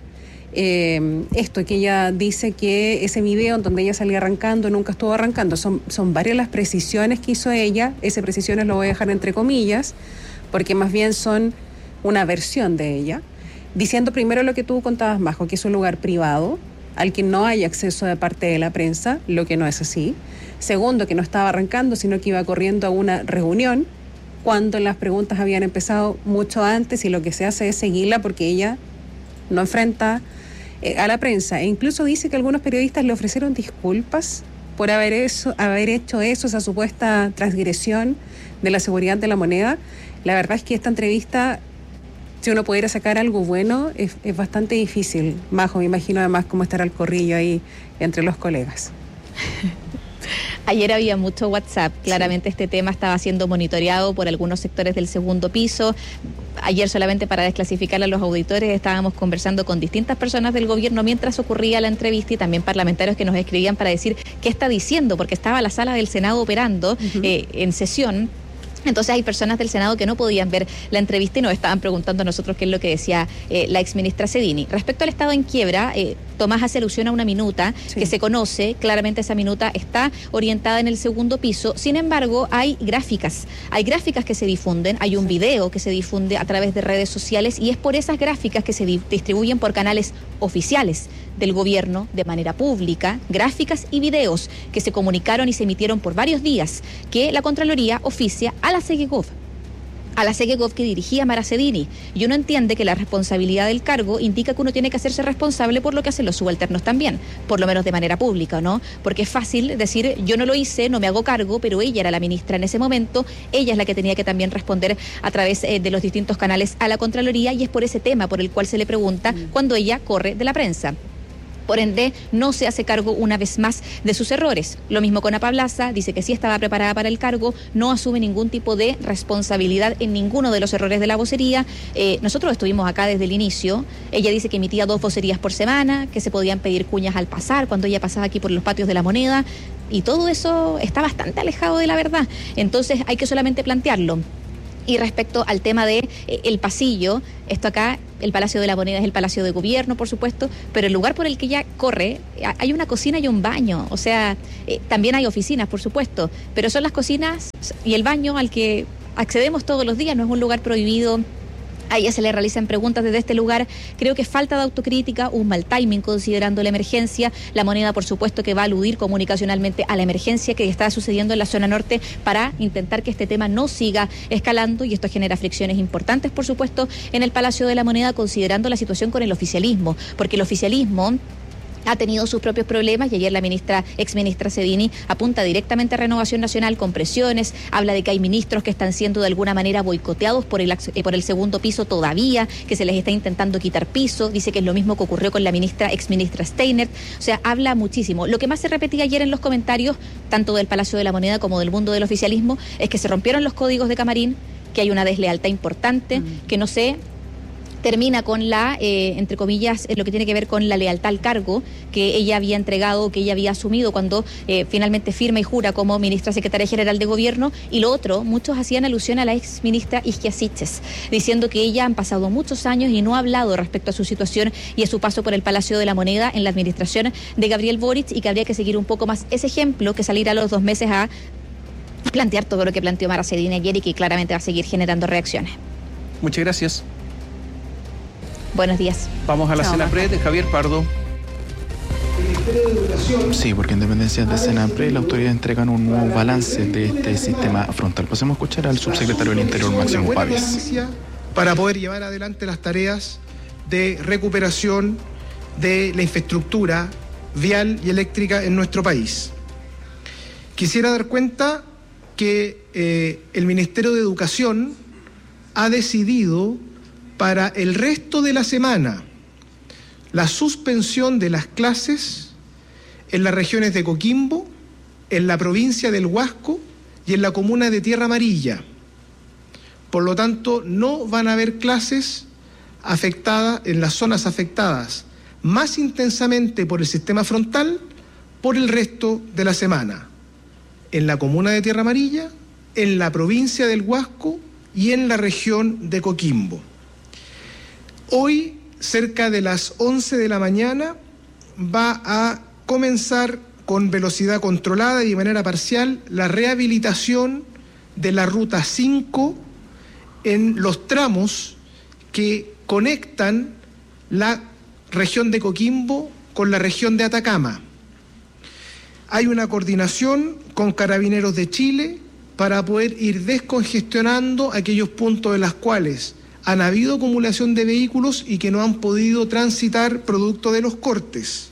esto que ella dice que ese video en donde ella salía arrancando nunca estuvo arrancando, son varias las precisiones que hizo ella. Esas precisiones lo voy a dejar entre comillas, porque más bien son una versión de ella, diciendo primero lo que tú contabas, Majo, que es un lugar privado al que no hay acceso de parte de la prensa, lo que no es así. Segundo, que no estaba arrancando, sino que iba corriendo a una reunión cuando las preguntas habían empezado mucho antes, y lo que se hace es seguirla porque ella no enfrenta a la prensa. E incluso dice que algunos periodistas le ofrecieron disculpas por haber hecho eso, esa supuesta transgresión de la seguridad de la moneda. La verdad es que esta entrevista, si uno pudiera sacar algo bueno, es bastante difícil. Majo, me imagino además cómo estará el corrillo ahí entre los colegas. Ayer había mucho WhatsApp, claramente sí. Este tema estaba siendo monitoreado por algunos sectores del segundo piso. Ayer, solamente para desclasificar a los auditores, estábamos conversando con distintas personas del gobierno mientras ocurría la entrevista, y también parlamentarios que nos escribían para decir qué está diciendo, porque estaba la sala del Senado operando en sesión. Entonces hay personas del Senado que no podían ver la entrevista y nos estaban preguntando a nosotros qué es lo que decía la exministra Cedini. Respecto al Estado en quiebra, Tomás hace alusión a una minuta que se conoce, claramente esa minuta está orientada en el segundo piso, sin embargo hay gráficas que se difunden, hay un video que se difunde a través de redes sociales y es por esas gráficas que se distribuyen por canales oficiales del gobierno de manera pública, gráficas y videos que se comunicaron y se emitieron por varios días, que la Contraloría oficia a la Segegov que dirigía Mara Cedini, y uno entiende que la responsabilidad del cargo indica que uno tiene que hacerse responsable por lo que hacen los subalternos también, por lo menos de manera pública, ¿no? Porque es fácil decir, yo no lo hice, no me hago cargo, pero ella era la ministra en ese momento, ella es la que tenía que también responder a través de los distintos canales a la Contraloría, y es por ese tema por el cual se le pregunta cuando ella corre de la prensa. Por ende, no se hace cargo una vez más de sus errores. Lo mismo con Apablaza, dice que sí estaba preparada para el cargo, no asume ningún tipo de responsabilidad en ninguno de los errores de la vocería. Nosotros estuvimos acá desde el inicio, ella dice que emitía 2 vocerías por semana, que se podían pedir cuñas al pasar, cuando ella pasaba aquí por los patios de La Moneda, y todo eso está bastante alejado de la verdad. Entonces hay que solamente plantearlo. Y respecto al tema de el pasillo, esto acá, el Palacio de la Moneda es el Palacio de Gobierno, por supuesto, pero el lugar por el que ella corre, hay una cocina y un baño, o sea, también hay oficinas, por supuesto, pero son las cocinas y el baño al que accedemos todos los días, no es un lugar prohibido. A ella se le realizan preguntas desde este lugar. Creo que falta de autocrítica, un mal timing considerando la emergencia. La Moneda, por supuesto, que va a aludir comunicacionalmente a la emergencia que está sucediendo en la zona norte para intentar que este tema no siga escalando, y esto genera fricciones importantes, por supuesto, en el Palacio de la Moneda, considerando la situación con el oficialismo, porque el oficialismo ha tenido sus propios problemas, y ayer la exministra Cedini apunta directamente a Renovación Nacional con presiones, habla de que hay ministros que están siendo de alguna manera boicoteados por el segundo piso todavía, que se les está intentando quitar piso, dice que es lo mismo que ocurrió con la exministra Steiner, o sea, habla muchísimo. Lo que más se repetía ayer en los comentarios, tanto del Palacio de la Moneda como del mundo del oficialismo, es que se rompieron los códigos de camarín, que hay una deslealtad importante, que no sé, termina con la, entre comillas, lo que tiene que ver con la lealtad al cargo que ella había entregado, que ella había asumido cuando finalmente firma y jura como ministra secretaria general de gobierno. Y lo otro, muchos hacían alusión a la ex ministra Isquia Siches, diciendo que ella han pasado muchos años y no ha hablado respecto a su situación y a su paso por el Palacio de la Moneda en la administración de Gabriel Boric, y que habría que seguir un poco más ese ejemplo que salir a los 2 meses a plantear todo lo que planteó Mara Cedini ayer, y que claramente va a seguir generando reacciones. Muchas gracias. Buenos días. Vamos a la Senapred de Javier Pardo. Sí, porque en dependencias de Senapred la autoridad entregan un nuevo balance de este sistema frontal. Pasemos a escuchar al subsecretario del Interior, Máximo Pávez. Para poder llevar adelante las tareas de recuperación de la infraestructura vial y eléctrica en nuestro país. Quisiera dar cuenta que el Ministerio de Educación ha decidido para el resto de la semana la suspensión de las clases en las regiones de Coquimbo, en la provincia del Huasco y en la comuna de Tierra Amarilla. Por lo tanto, no van a haber clases afectadas en las zonas afectadas más intensamente por el sistema frontal por el resto de la semana. En la comuna de Tierra Amarilla, en la provincia del Huasco y en la región de Coquimbo. Hoy, cerca de las 11 de la mañana, va a comenzar con velocidad controlada y de manera parcial la rehabilitación de la Ruta 5 en los tramos que conectan la región de Coquimbo con la región de Atacama. Hay una coordinación con Carabineros de Chile para poder ir descongestionando aquellos puntos en los cuales han habido acumulación de vehículos y que no han podido transitar producto de los cortes.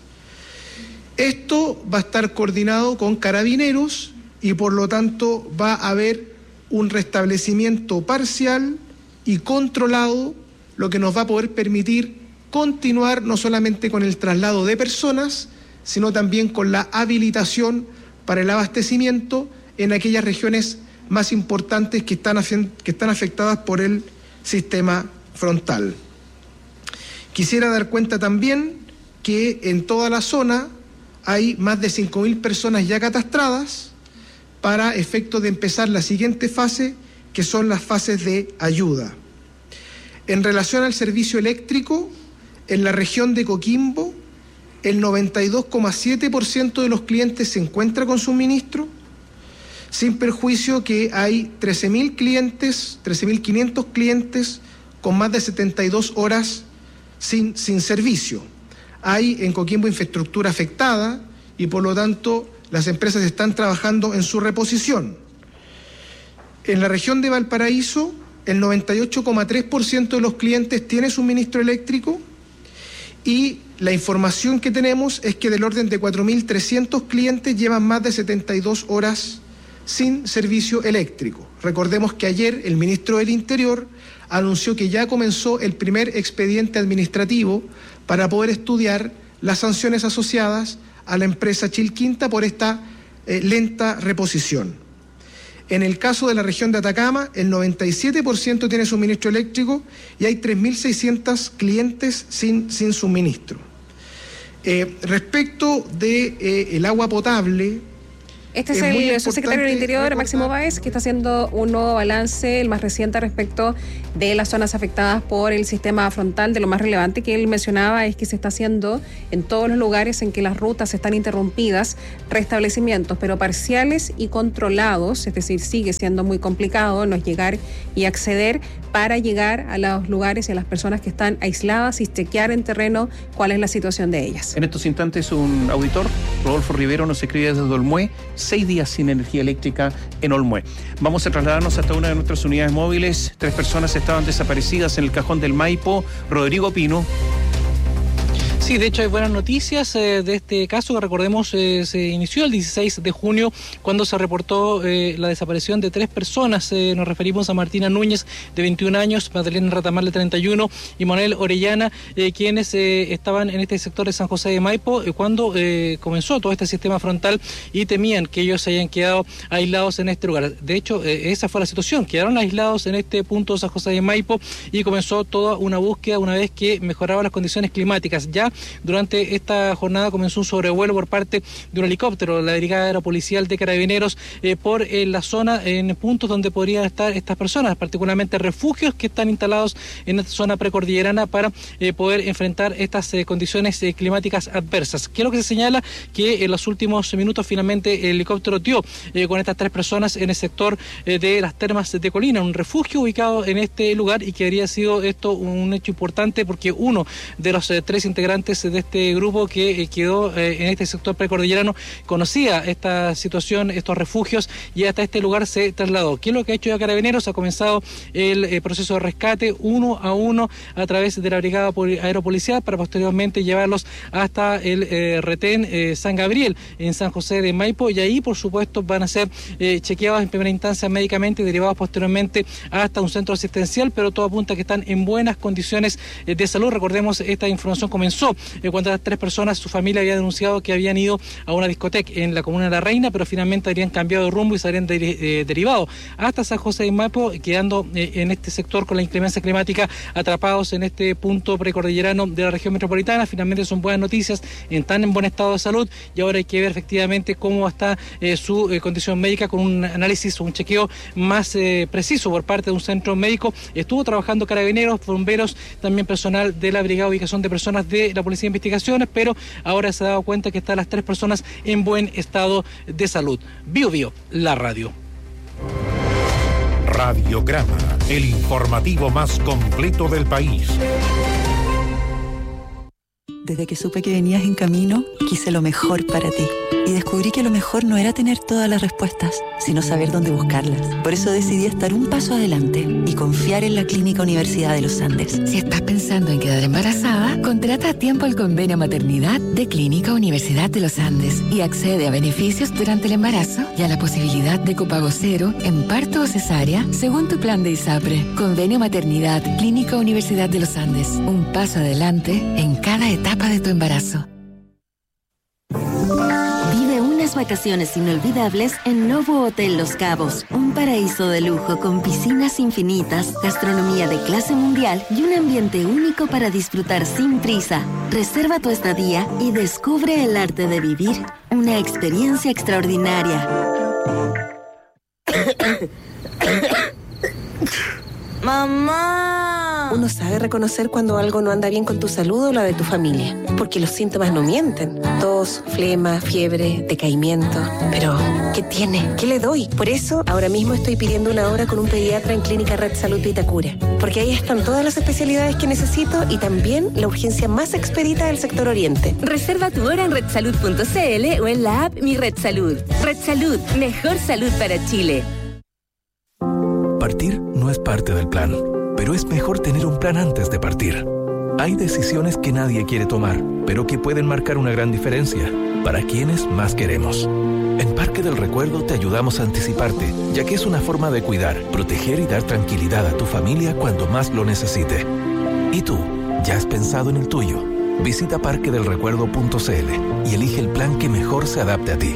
Esto va a estar coordinado con Carabineros y por lo tanto va a haber un restablecimiento parcial y controlado, lo que nos va a poder permitir continuar no solamente con el traslado de personas, sino también con la habilitación para el abastecimiento en aquellas regiones más importantes que están afectadas por el sistema frontal. Quisiera dar cuenta también que en toda la zona hay más de 5.000 personas ya catastradas para efecto de empezar la siguiente fase, que son las fases de ayuda. En relación al servicio eléctrico, en la región de Coquimbo, el 92,7% de los clientes se encuentra con suministro, sin perjuicio que hay 13.500 clientes con más de 72 horas sin servicio. Hay en Coquimbo infraestructura afectada y por lo tanto las empresas están trabajando en su reposición. En la región de Valparaíso, el 98,3% de los clientes tiene suministro eléctrico y la información que tenemos es que del orden de 4.300 clientes llevan más de 72 horas sin servicio eléctrico. Recordemos que ayer el ministro del Interior anunció que ya comenzó el primer expediente administrativo para poder estudiar las sanciones asociadas a la empresa Chilquinta por esta lenta reposición. En el caso de la región de Atacama, el 97% tiene suministro eléctrico y hay 3.600 clientes sin suministro. Respecto de el agua potable, este es el subsecretario del Interior, Máximo Báez, que está haciendo un nuevo balance, el más reciente respecto de las zonas afectadas por el sistema frontal. De lo más relevante que él mencionaba es que se está haciendo en todos los lugares en que las rutas están interrumpidas, restablecimientos, pero parciales y controlados, es decir, sigue siendo muy complicado no llegar y acceder para llegar a los lugares y a las personas que están aisladas y chequear en terreno cuál es la situación de ellas. En estos instantes un auditor, Rodolfo Rivero, nos escribe desde Olmué, 6 días sin energía eléctrica en Olmué. Vamos a trasladarnos hasta una de nuestras unidades móviles. 3 personas estaban desaparecidas en el cajón del Maipo. Rodrigo Pino. Sí, de hecho hay buenas noticias de este caso que recordemos se inició el 16 de junio cuando se reportó la desaparición de 3 personas. Nos referimos a Martina Núñez, de 21 años, Magdalena Retamal, de 31, y Manuel Orellana, quienes estaban en este sector de San José de Maipo cuando comenzó todo este sistema frontal y temían que ellos se hayan quedado aislados en este lugar. De hecho, esa fue la situación, quedaron aislados en este punto de San José de Maipo y comenzó toda una búsqueda una vez que mejoraban las condiciones climáticas. Ya durante esta jornada comenzó un sobrevuelo por parte de un helicóptero, la Brigada Aeropolicial de Carabineros, por la zona, en puntos donde podrían estar estas personas, particularmente refugios que están instalados en esta zona precordillerana para poder enfrentar estas condiciones climáticas adversas. ¿Qué es lo que se señala? Que en los últimos minutos finalmente el helicóptero dio con estas 3 personas en el sector de las Termas de Colina, un refugio ubicado en este lugar, y que habría sido esto un hecho importante porque uno de los 3 integrantes de este grupo que quedó en este sector precordillerano conocía esta situación, estos refugios, y hasta este lugar se trasladó. ¿Qué es lo que ha hecho ya Carabineros? Ha comenzado el proceso de rescate uno a uno a través de la Brigada Aeropolicial para posteriormente llevarlos hasta el retén San Gabriel en San José de Maipo, y ahí por supuesto van a ser chequeados en primera instancia médicamente y derivados posteriormente hasta un centro asistencial, pero todo apunta a que están en buenas condiciones de salud. Recordemos, esta información comenzó cuando las 3 personas, su familia había denunciado que habían ido a una discoteca en la comuna de La Reina, pero finalmente habrían cambiado de rumbo y se habrían derivado hasta San José de Maipo, quedando en este sector con la inclemencia climática, atrapados en este punto precordillerano de la región metropolitana. Finalmente son buenas noticias, están en buen estado de salud, y ahora hay que ver efectivamente cómo está su condición médica con un análisis, un chequeo más preciso por parte de un centro médico. Estuvo trabajando Carabineros, bomberos, también personal de la Brigada de Ubicación de Personas de la Policía de Investigaciones, pero ahora se ha dado cuenta que están las 3 personas en buen estado de salud. Bio Bio, la radio. Radiograma, el informativo más completo del país. Desde que supe que venías en camino, quise lo mejor para ti. Y descubrí que lo mejor no era tener todas las respuestas, sino saber dónde buscarlas. Por eso decidí estar un paso adelante y confiar en la Clínica Universidad de los Andes. Si estás pensando en quedar embarazada, contrata a tiempo el convenio maternidad de Clínica Universidad de los Andes y accede a beneficios durante el embarazo y a la posibilidad de copago cero en parto o cesárea según tu plan de ISAPRE. Convenio maternidad Clínica Universidad de los Andes. Un paso adelante en cada etapa de tu embarazo. Vacaciones inolvidables en Novo Hotel Los Cabos, un paraíso de lujo con piscinas infinitas, gastronomía de clase mundial y un ambiente único para disfrutar sin prisa. Reserva tu estadía y descubre el arte de vivir una experiencia extraordinaria. ¡Mamá! Uno sabe reconocer cuando algo no anda bien con tu salud o la de tu familia, porque los síntomas no mienten. Tos, flema, fiebre, decaimiento. Pero, ¿qué tiene? ¿Qué le doy? Por eso, ahora mismo estoy pidiendo una hora con un pediatra en Clínica Red Salud Vitacura, porque ahí están todas las especialidades que necesito y también la urgencia más expedita del sector oriente. Reserva tu hora en redsalud.cl o en la app Mi Red Salud. Red Salud, mejor salud para Chile. Partir no es parte del plan, pero es mejor tener un plan antes de partir. Hay decisiones que nadie quiere tomar, pero que pueden marcar una gran diferencia para quienes más queremos. En Parque del Recuerdo te ayudamos a anticiparte, ya que es una forma de cuidar, proteger y dar tranquilidad a tu familia cuando más lo necesite. ¿Y tú? ¿Ya has pensado en el tuyo? Visita parquedelrecuerdo.cl y elige el plan que mejor se adapte a ti.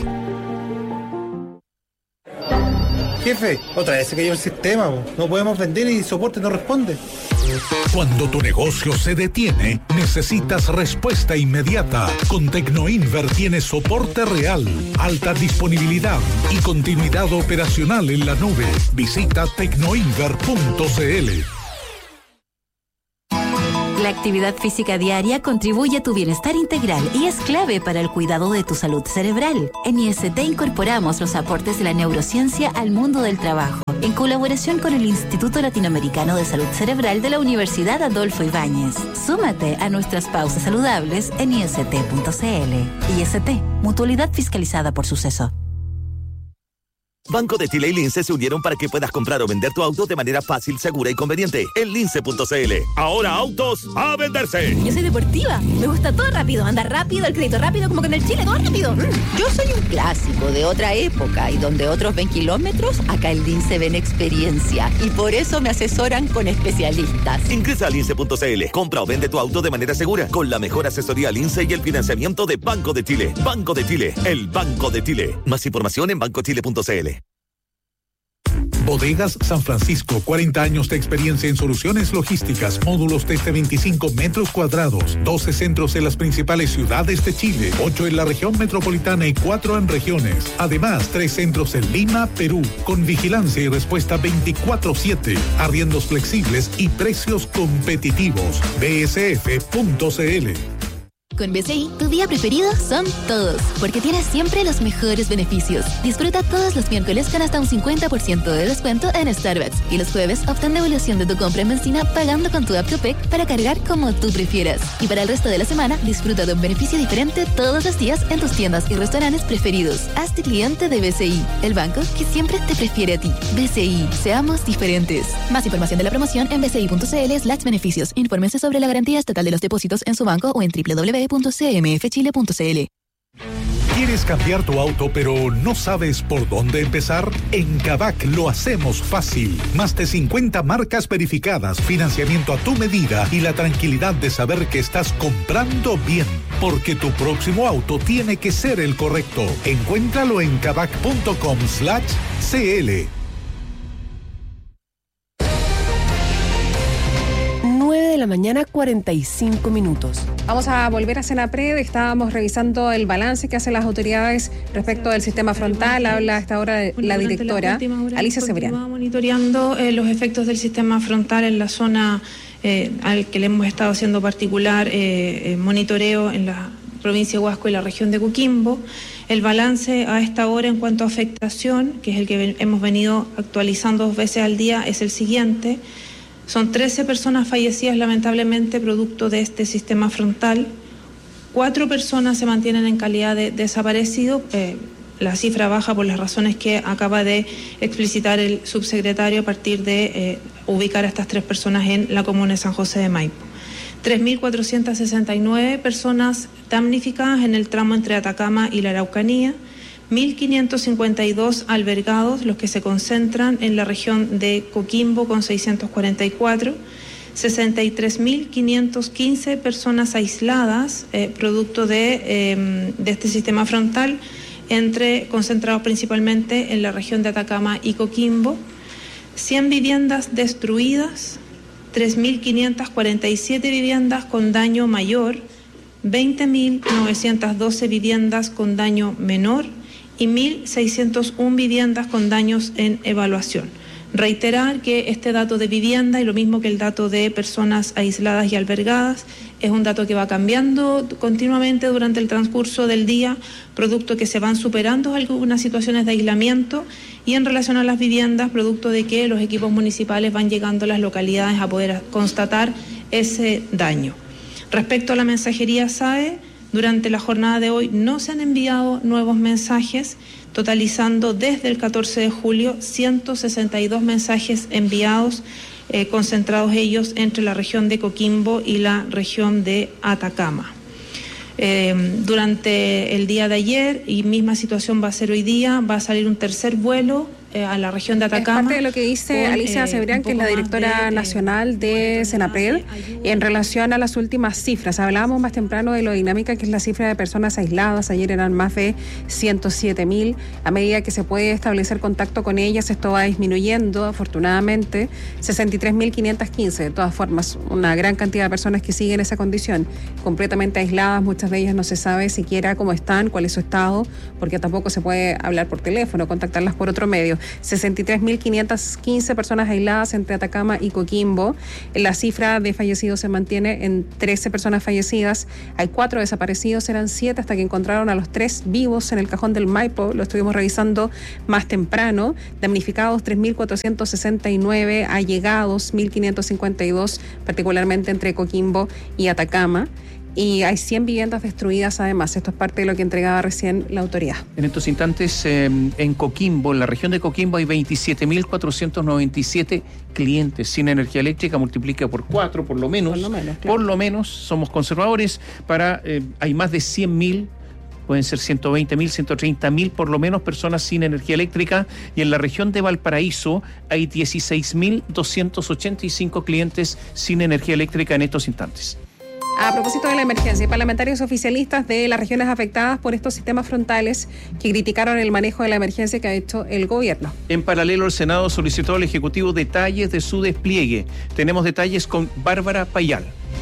Jefe, otra vez se cayó el sistema, no podemos vender y soporte no responde. Cuando tu negocio se detiene, necesitas respuesta inmediata. Con Tecnoinver tienes soporte real, alta disponibilidad y continuidad operacional en la nube. Visita tecnoinver.cl. La actividad física diaria contribuye a tu bienestar integral y es clave para el cuidado de tu salud cerebral. En IST incorporamos los aportes de la neurociencia al mundo del trabajo, en colaboración con el Instituto Latinoamericano de Salud Cerebral de la Universidad Adolfo Ibáñez. Súmate a nuestras pausas saludables en ist.cl. IST, mutualidad fiscalizada por Suceso. Banco de Chile y Lince se unieron para que puedas comprar o vender tu auto de manera fácil, segura y conveniente en lince.cl. Ahora autos a venderse. Yo soy deportiva, me gusta todo rápido, andar rápido, el crédito rápido, como que en el Chile todo rápido. Yo soy un clásico de otra época y donde otros ven kilómetros, acá en Lince ven experiencia y por eso me asesoran con especialistas. Ingresa a lince.cl, compra o vende tu auto de manera segura con la mejor asesoría Lince y el financiamiento de Banco de Chile. Banco de Chile, el Banco de Chile. Más información en bancochile.cl. Bodegas San Francisco, 40 años de experiencia en soluciones logísticas, módulos desde 25 metros cuadrados, 12 centros en las principales ciudades de Chile, 8 en la región metropolitana y 4 en regiones. Además, 3 centros en Lima, Perú, con vigilancia y respuesta 24/7, arriendos flexibles y precios competitivos. bsf.cl. Con BCI, tu día preferido son todos, porque tienes siempre los mejores beneficios. Disfruta todos los miércoles con hasta un 50% de descuento en Starbucks y los jueves obtén devolución de tu compra en benzina pagando con tu app Copec para cargar como tú prefieras. Y para el resto de la semana, disfruta de un beneficio diferente todos los días en tus tiendas y restaurantes preferidos. Hazte cliente de BCI, el banco que siempre te prefiere a ti. BCI, seamos diferentes. Más información de la promoción en bci.cl/beneficios. Infórmense sobre la garantía estatal de los depósitos en su banco o en www.cmfchile.cl. ¿Quieres cambiar tu auto pero no sabes por dónde empezar? En Kavak lo hacemos fácil. Más de 50 marcas verificadas, financiamiento a tu medida y la tranquilidad de saber que estás comprando bien. Porque tu próximo auto tiene que ser el correcto. Encuéntralo en kavak.com/cl. 9 de la mañana, 45 minutos. Vamos a volver a Senapred. Estábamos revisando el balance que hacen las autoridades respecto del sistema frontal. Habla a esta hora la directora Alicia Cebrián. Monitoreando los efectos del sistema frontal en la zona al que le hemos estado haciendo particular monitoreo en la provincia de Huasco y la región de Coquimbo. El balance a esta hora en cuanto a afectación, que es el que hemos venido actualizando 2 veces al día, es el siguiente. Son 13 personas fallecidas lamentablemente producto de este sistema frontal. 4 personas se mantienen en calidad de desaparecido. La cifra baja por las razones que acaba de explicitar el subsecretario a partir de ubicar a estas 3 personas en la comuna de San José de Maipo. 3.469 personas damnificadas en el tramo entre Atacama y la Araucanía. 1.552 albergados, los que se concentran en la región de Coquimbo con 644, 63.515 personas aisladas, producto de este sistema frontal, concentrados principalmente en la región de Atacama y Coquimbo, 100 viviendas destruidas, 3.547 viviendas con daño mayor, 20.912 viviendas con daño menor, y 1.601 viviendas con daños en evaluación. Reiterar que este dato de vivienda y lo mismo que el dato de personas aisladas y albergadas es un dato que va cambiando continuamente durante el transcurso del día, producto que se van superando algunas situaciones de aislamiento, y en relación a las viviendas, producto de que los equipos municipales van llegando a las localidades a poder constatar ese daño. Respecto a la mensajería SAE, durante la jornada de hoy no se han enviado nuevos mensajes, totalizando desde el 14 de julio 162 mensajes enviados, concentrados ellos entre la región de Coquimbo y la región de Atacama. Durante el día de ayer, y misma situación va a ser hoy día, va a salir un tercer vuelo a la región de Atacama. Es parte de lo que dice Alicia Cebrián, que es la directora nacional de Senapred, en relación a las últimas cifras. Hablábamos más temprano de lo dinámica que es la cifra de personas aisladas. Ayer eran más de 107.000. A medida que se puede establecer contacto con ellas, esto va disminuyendo, afortunadamente. 63.515, de todas formas, una gran cantidad de personas que siguen esa condición, completamente aisladas. Muchas de ellas no se sabe siquiera cómo están, cuál es su estado, porque tampoco se puede hablar por teléfono, contactarlas por otro medio. 63.515 personas aisladas entre Atacama y Coquimbo. La cifra de fallecidos se mantiene en 13 personas fallecidas. Hay 4 desaparecidos, eran 7 hasta que encontraron a los 3 vivos en el cajón del Maipo. Lo estuvimos revisando más temprano. Damnificados 3.469, allegados 1.552, particularmente entre Coquimbo y Atacama. Y hay 100 viviendas destruidas además. Esto es parte de lo que entregaba recién la autoridad. En estos instantes, en Coquimbo, en la región de Coquimbo, hay 27.497 clientes sin energía eléctrica. Multiplica por 4, por lo menos. Por lo menos, somos conservadores. Hay más de 100.000. Pueden ser 120.000, 130.000 por lo menos personas sin energía eléctrica, y en la región de Valparaíso hay 16.285 clientes sin energía eléctrica en estos instantes. A propósito de la emergencia, parlamentarios oficialistas de las regiones afectadas por estos sistemas frontales que criticaron el manejo de la emergencia que ha hecho el gobierno. En paralelo, el Senado solicitó al Ejecutivo detalles de su despliegue. Tenemos detalles con Bárbara Payal.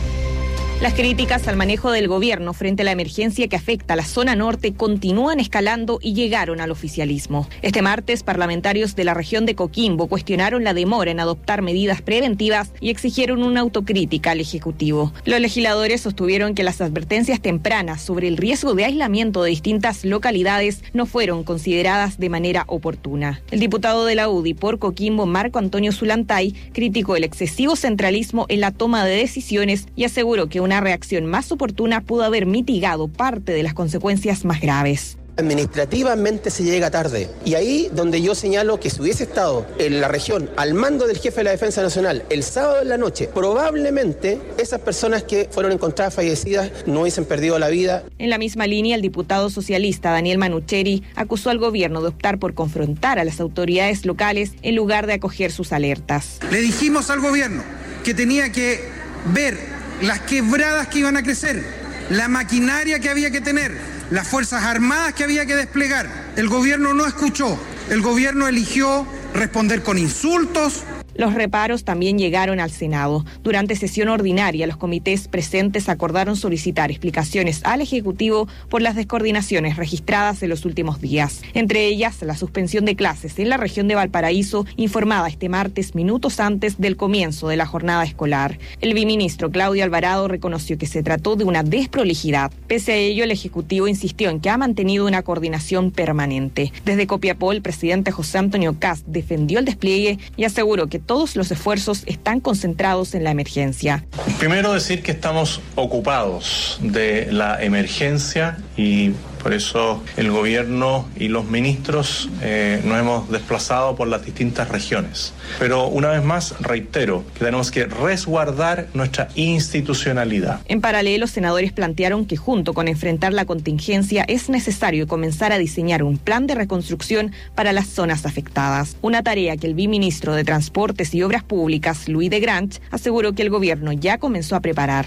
Las críticas al manejo del gobierno frente a la emergencia que afecta a la zona norte continúan escalando y llegaron al oficialismo. Este martes, parlamentarios de la región de Coquimbo cuestionaron la demora en adoptar medidas preventivas y exigieron una autocrítica al Ejecutivo. Los legisladores sostuvieron que las advertencias tempranas sobre el riesgo de aislamiento de distintas localidades no fueron consideradas de manera oportuna. El diputado de la UDI por Coquimbo, Marco Antonio Zulantay, criticó el excesivo centralismo en la toma de decisiones y aseguró que una reacción más oportuna pudo haber mitigado parte de las consecuencias más graves. Administrativamente se llega tarde, y ahí donde yo señalo que si hubiese estado en la región al mando del jefe de la Defensa Nacional el sábado en la noche, probablemente esas personas que fueron encontradas fallecidas no hubiesen perdido la vida. En la misma línea, el diputado socialista Daniel Manucheri acusó al gobierno de optar por confrontar a las autoridades locales en lugar de acoger sus alertas. Le dijimos al gobierno que tenía que ver las quebradas que iban a crecer, la maquinaria que había que tener, las fuerzas armadas que había que desplegar. El gobierno no escuchó, el gobierno eligió responder con insultos. Los reparos también llegaron al Senado. Durante sesión ordinaria, los comités presentes acordaron solicitar explicaciones al Ejecutivo por las descoordinaciones registradas en los últimos días. Entre ellas, la suspensión de clases en la región de Valparaíso, informada este martes minutos antes del comienzo de la jornada escolar. El viceministro Claudio Alvarado reconoció que se trató de una desprolijidad. Pese a ello, el Ejecutivo insistió en que ha mantenido una coordinación permanente. Desde Copiapó, el presidente José Antonio Kast defendió el despliegue y aseguró que todos los esfuerzos están concentrados en la emergencia. Primero decir que estamos ocupados de la emergencia y por eso el gobierno y los ministros nos hemos desplazado por las distintas regiones. Pero una vez más reitero que tenemos que resguardar nuestra institucionalidad. En paralelo, senadores plantearon que junto con enfrentar la contingencia es necesario comenzar a diseñar un plan de reconstrucción para las zonas afectadas. Una tarea que el viceministro de Transportes y Obras Públicas, Luis de Granch, aseguró que el gobierno ya comenzó a preparar.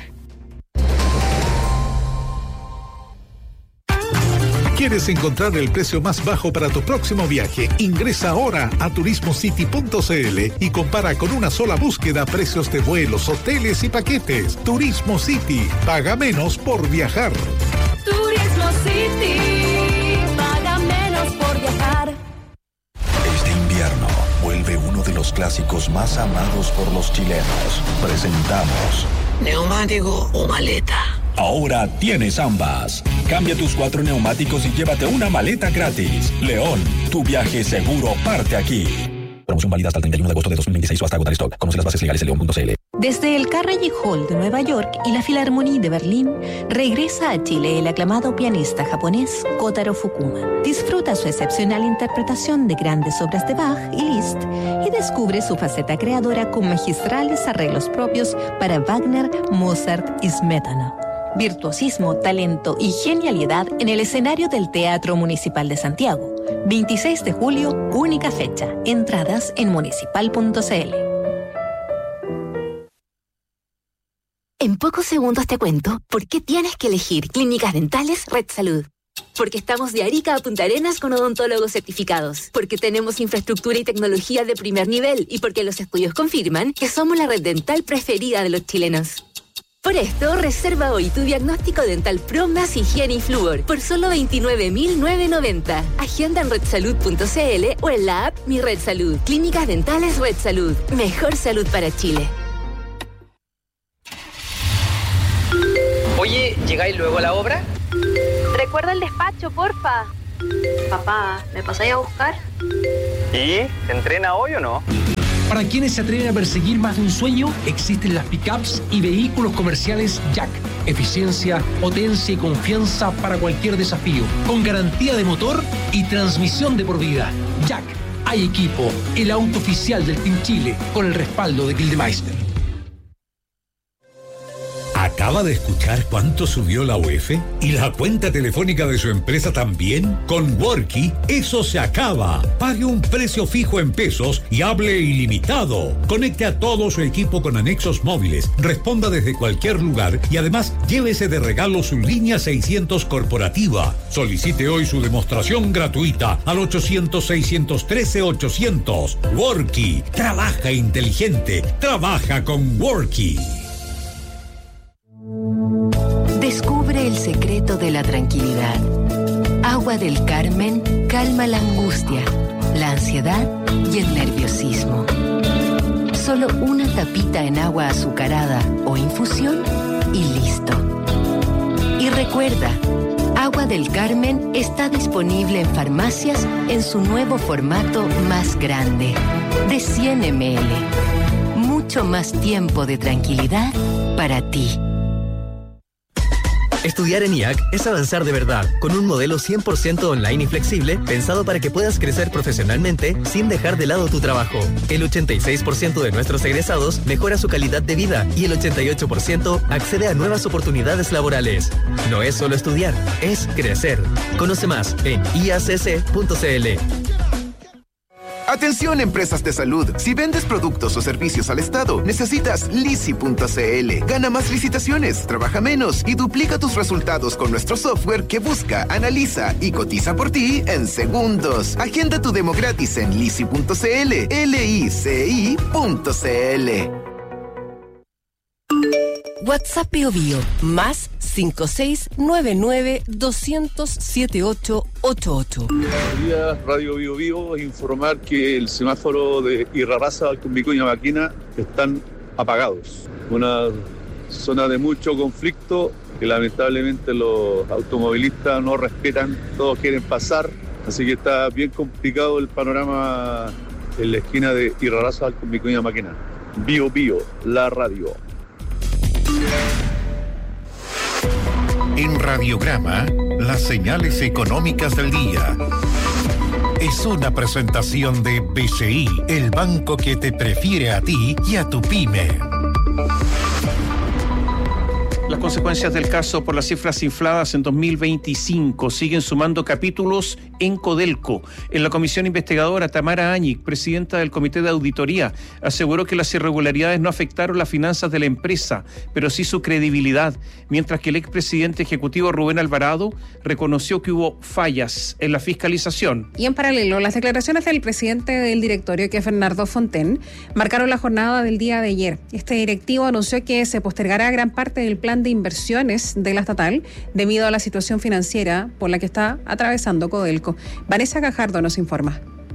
¿Quieres encontrar el precio más bajo para tu próximo viaje? Ingresa ahora a turismocity.cl y compara con una sola búsqueda precios de vuelos, hoteles y paquetes. Turismo City. Paga menos por viajar. Turismo City. Paga menos por viajar. Este invierno vuelve uno de los los clásicos más amados por los chilenos. Presentamos ¿neumático o maleta? Ahora tienes ambas. Cambia tus 4 neumáticos y llévate una maleta gratis. León, tu viaje seguro parte aquí. Promoción válida hasta el 31 de agosto de 2026 o hasta agotar stock. Conoce las bases legales en leon.cl. Desde el Carnegie Hall de Nueva York y la Philharmonie de Berlín, regresa a Chile el aclamado pianista japonés Kotaro Fukuma. Disfruta su excepcional interpretación de grandes obras de Bach y Liszt y descubre su faceta creadora con magistrales arreglos propios para Wagner, Mozart y Smetana. Virtuosismo, talento y genialidad en el escenario del Teatro Municipal de Santiago. 26 de julio, única fecha. Entradas en municipal.cl. En pocos segundos te cuento por qué tienes que elegir Clínicas Dentales Red Salud. Porque estamos de Arica a Punta Arenas con odontólogos certificados. Porque tenemos infraestructura y tecnología de primer nivel. Y porque los estudios confirman que somos la red dental preferida de los chilenos. Por esto, reserva hoy tu diagnóstico dental Pro más higiene y flúor por solo $29.990. Agenda en redsalud.cl o en la app Mi Red Salud. Clínicas Dentales Red Salud. Mejor salud para Chile. Oye, ¿llegáis luego a la obra? Recuerda el despacho, porfa. Papá, ¿me pasáis a buscar? ¿Y? ¿Se entrena hoy o no? Para quienes se atreven a perseguir más de un sueño, existen las pickups y vehículos comerciales Jack. Eficiencia, potencia y confianza para cualquier desafío. Con garantía de motor y transmisión de por vida. Jack, hay equipo. El auto oficial del Team Chile con el respaldo de Gildemeister. ¿Acaba de escuchar cuánto subió la UEF? ¿Y la cuenta telefónica de su empresa también? Con Worky, eso se acaba. Pague un precio fijo en pesos y hable ilimitado. Conecte a todo su equipo con anexos móviles, responda desde cualquier lugar y además llévese de regalo su línea 600 corporativa. Solicite hoy su demostración gratuita al 800-613-800. Worky, trabaja inteligente, trabaja con Worky. Descubre el secreto de la tranquilidad. Agua del Carmen calma la angustia, la ansiedad y el nerviosismo. Solo una tapita en agua azucarada o infusión y listo. Y recuerda, Agua del Carmen está disponible en farmacias en su nuevo formato más grande, de 100 ml. Mucho más tiempo de tranquilidad para ti. Estudiar en IAC es avanzar de verdad, con un modelo 100% online y flexible, pensado para que puedas crecer profesionalmente sin dejar de lado tu trabajo. El 86% de nuestros egresados mejora su calidad de vida y el 88% accede a nuevas oportunidades laborales. No es solo estudiar, es crecer. Conoce más en iacc.cl. Atención, empresas de salud. Si vendes productos o servicios al Estado, necesitas Lisi.cl. Gana más licitaciones, trabaja menos y duplica tus resultados con nuestro software que busca, analiza y cotiza por ti en segundos. Agenda tu demo gratis en Lisi.cl, lici.cl. WhatsApp Bio Bio, más 5699-200-7888. Buenos días, Radio Bio Bio. Informar que el semáforo de Irarrázaval con Vicuña Maquena están apagados. Una zona de mucho conflicto que lamentablemente los automovilistas no respetan, todos quieren pasar, así que está bien complicado el panorama en la esquina de Irarrázaval con Vicuña Maquena. Bio Bio, la radio. En Radiograma, las señales económicas del día. Es una presentación de BCI, el banco que te prefiere a ti y a tu pyme. Las consecuencias del caso por las cifras infladas en 2025 siguen sumando capítulos en Codelco. En la comisión investigadora, Tamara Áñic, presidenta del Comité de Auditoría, aseguró que las irregularidades no afectaron las finanzas de la empresa, pero sí su credibilidad, mientras que el expresidente ejecutivo Rubén Alvarado reconoció que hubo fallas en la fiscalización. Y en paralelo, las declaraciones del presidente del directorio, que es Bernardo Fontaine, marcaron la jornada del día de ayer. Este directivo anunció que se postergará gran parte del plan de inversiones de la estatal debido a la situación financiera por la que está atravesando Codelco. Vanessa Gajardo nos informa.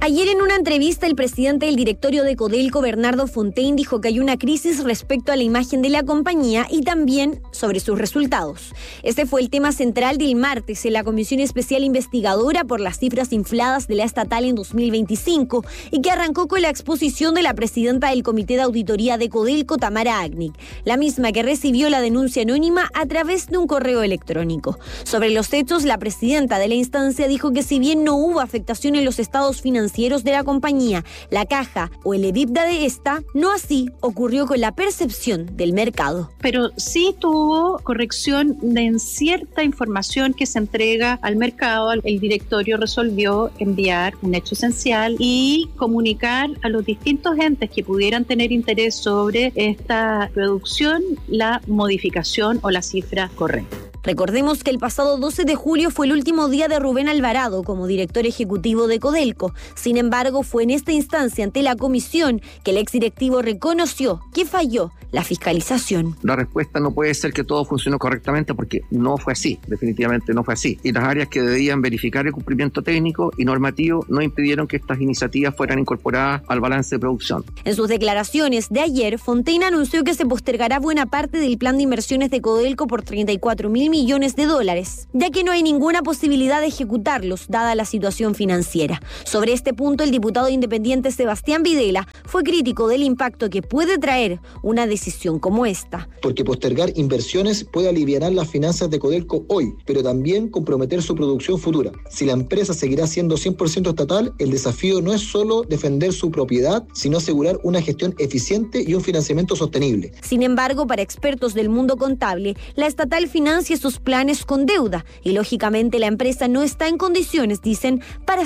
Ayer en una entrevista el presidente del directorio de Codelco, Bernardo Fontaine, dijo que hay una crisis respecto a la imagen de la compañía y también sobre sus resultados. Este fue el tema central del martes en la Comisión Especial Investigadora por las cifras infladas de la estatal en 2025 y que arrancó con la exposición de la presidenta del Comité de Auditoría de Codelco, Tamara Agnic, la misma que recibió la denuncia anónima a través de un correo electrónico. Sobre los hechos, la presidenta de la instancia dijo que si bien no hubo afectación en los estados financieros de la compañía, la caja o el EBITDA de esta, no así ocurrió con la percepción del mercado. Pero sí tuvo corrección en cierta información que se entrega al mercado. El directorio resolvió enviar un hecho esencial y comunicar a los distintos entes que pudieran tener interés sobre esta reducción la modificación o la cifra correcta. Recordemos que el pasado 12 de julio fue el último día de Rubén Alvarado como director ejecutivo de Codelco. Sin embargo, fue en esta instancia ante la comisión que el exdirectivo reconoció que falló la fiscalización. La respuesta no puede ser que todo funcionó correctamente porque no fue así, definitivamente no fue así. Y las áreas que debían verificar el cumplimiento técnico y normativo no impidieron que estas iniciativas fueran incorporadas al balance de producción. En sus declaraciones de ayer, Fontaine anunció que se postergará buena parte del plan de inversiones de Codelco por 34.000 millones de dólares, ya que no hay ninguna posibilidad de ejecutarlos dada la situación financiera. Sobre este punto, el diputado independiente Sebastián Videla fue crítico del impacto que puede traer una decisión como esta. Porque postergar inversiones puede aliviar las finanzas de Codelco hoy, pero también comprometer su producción futura. Si la empresa seguirá siendo 100% estatal, el desafío no es solo defender su propiedad, sino asegurar una gestión eficiente y un financiamiento sostenible. Sin embargo, para expertos del mundo contable, la estatal financia sus planes con deuda y lógicamente la empresa no está en condiciones, dicen, para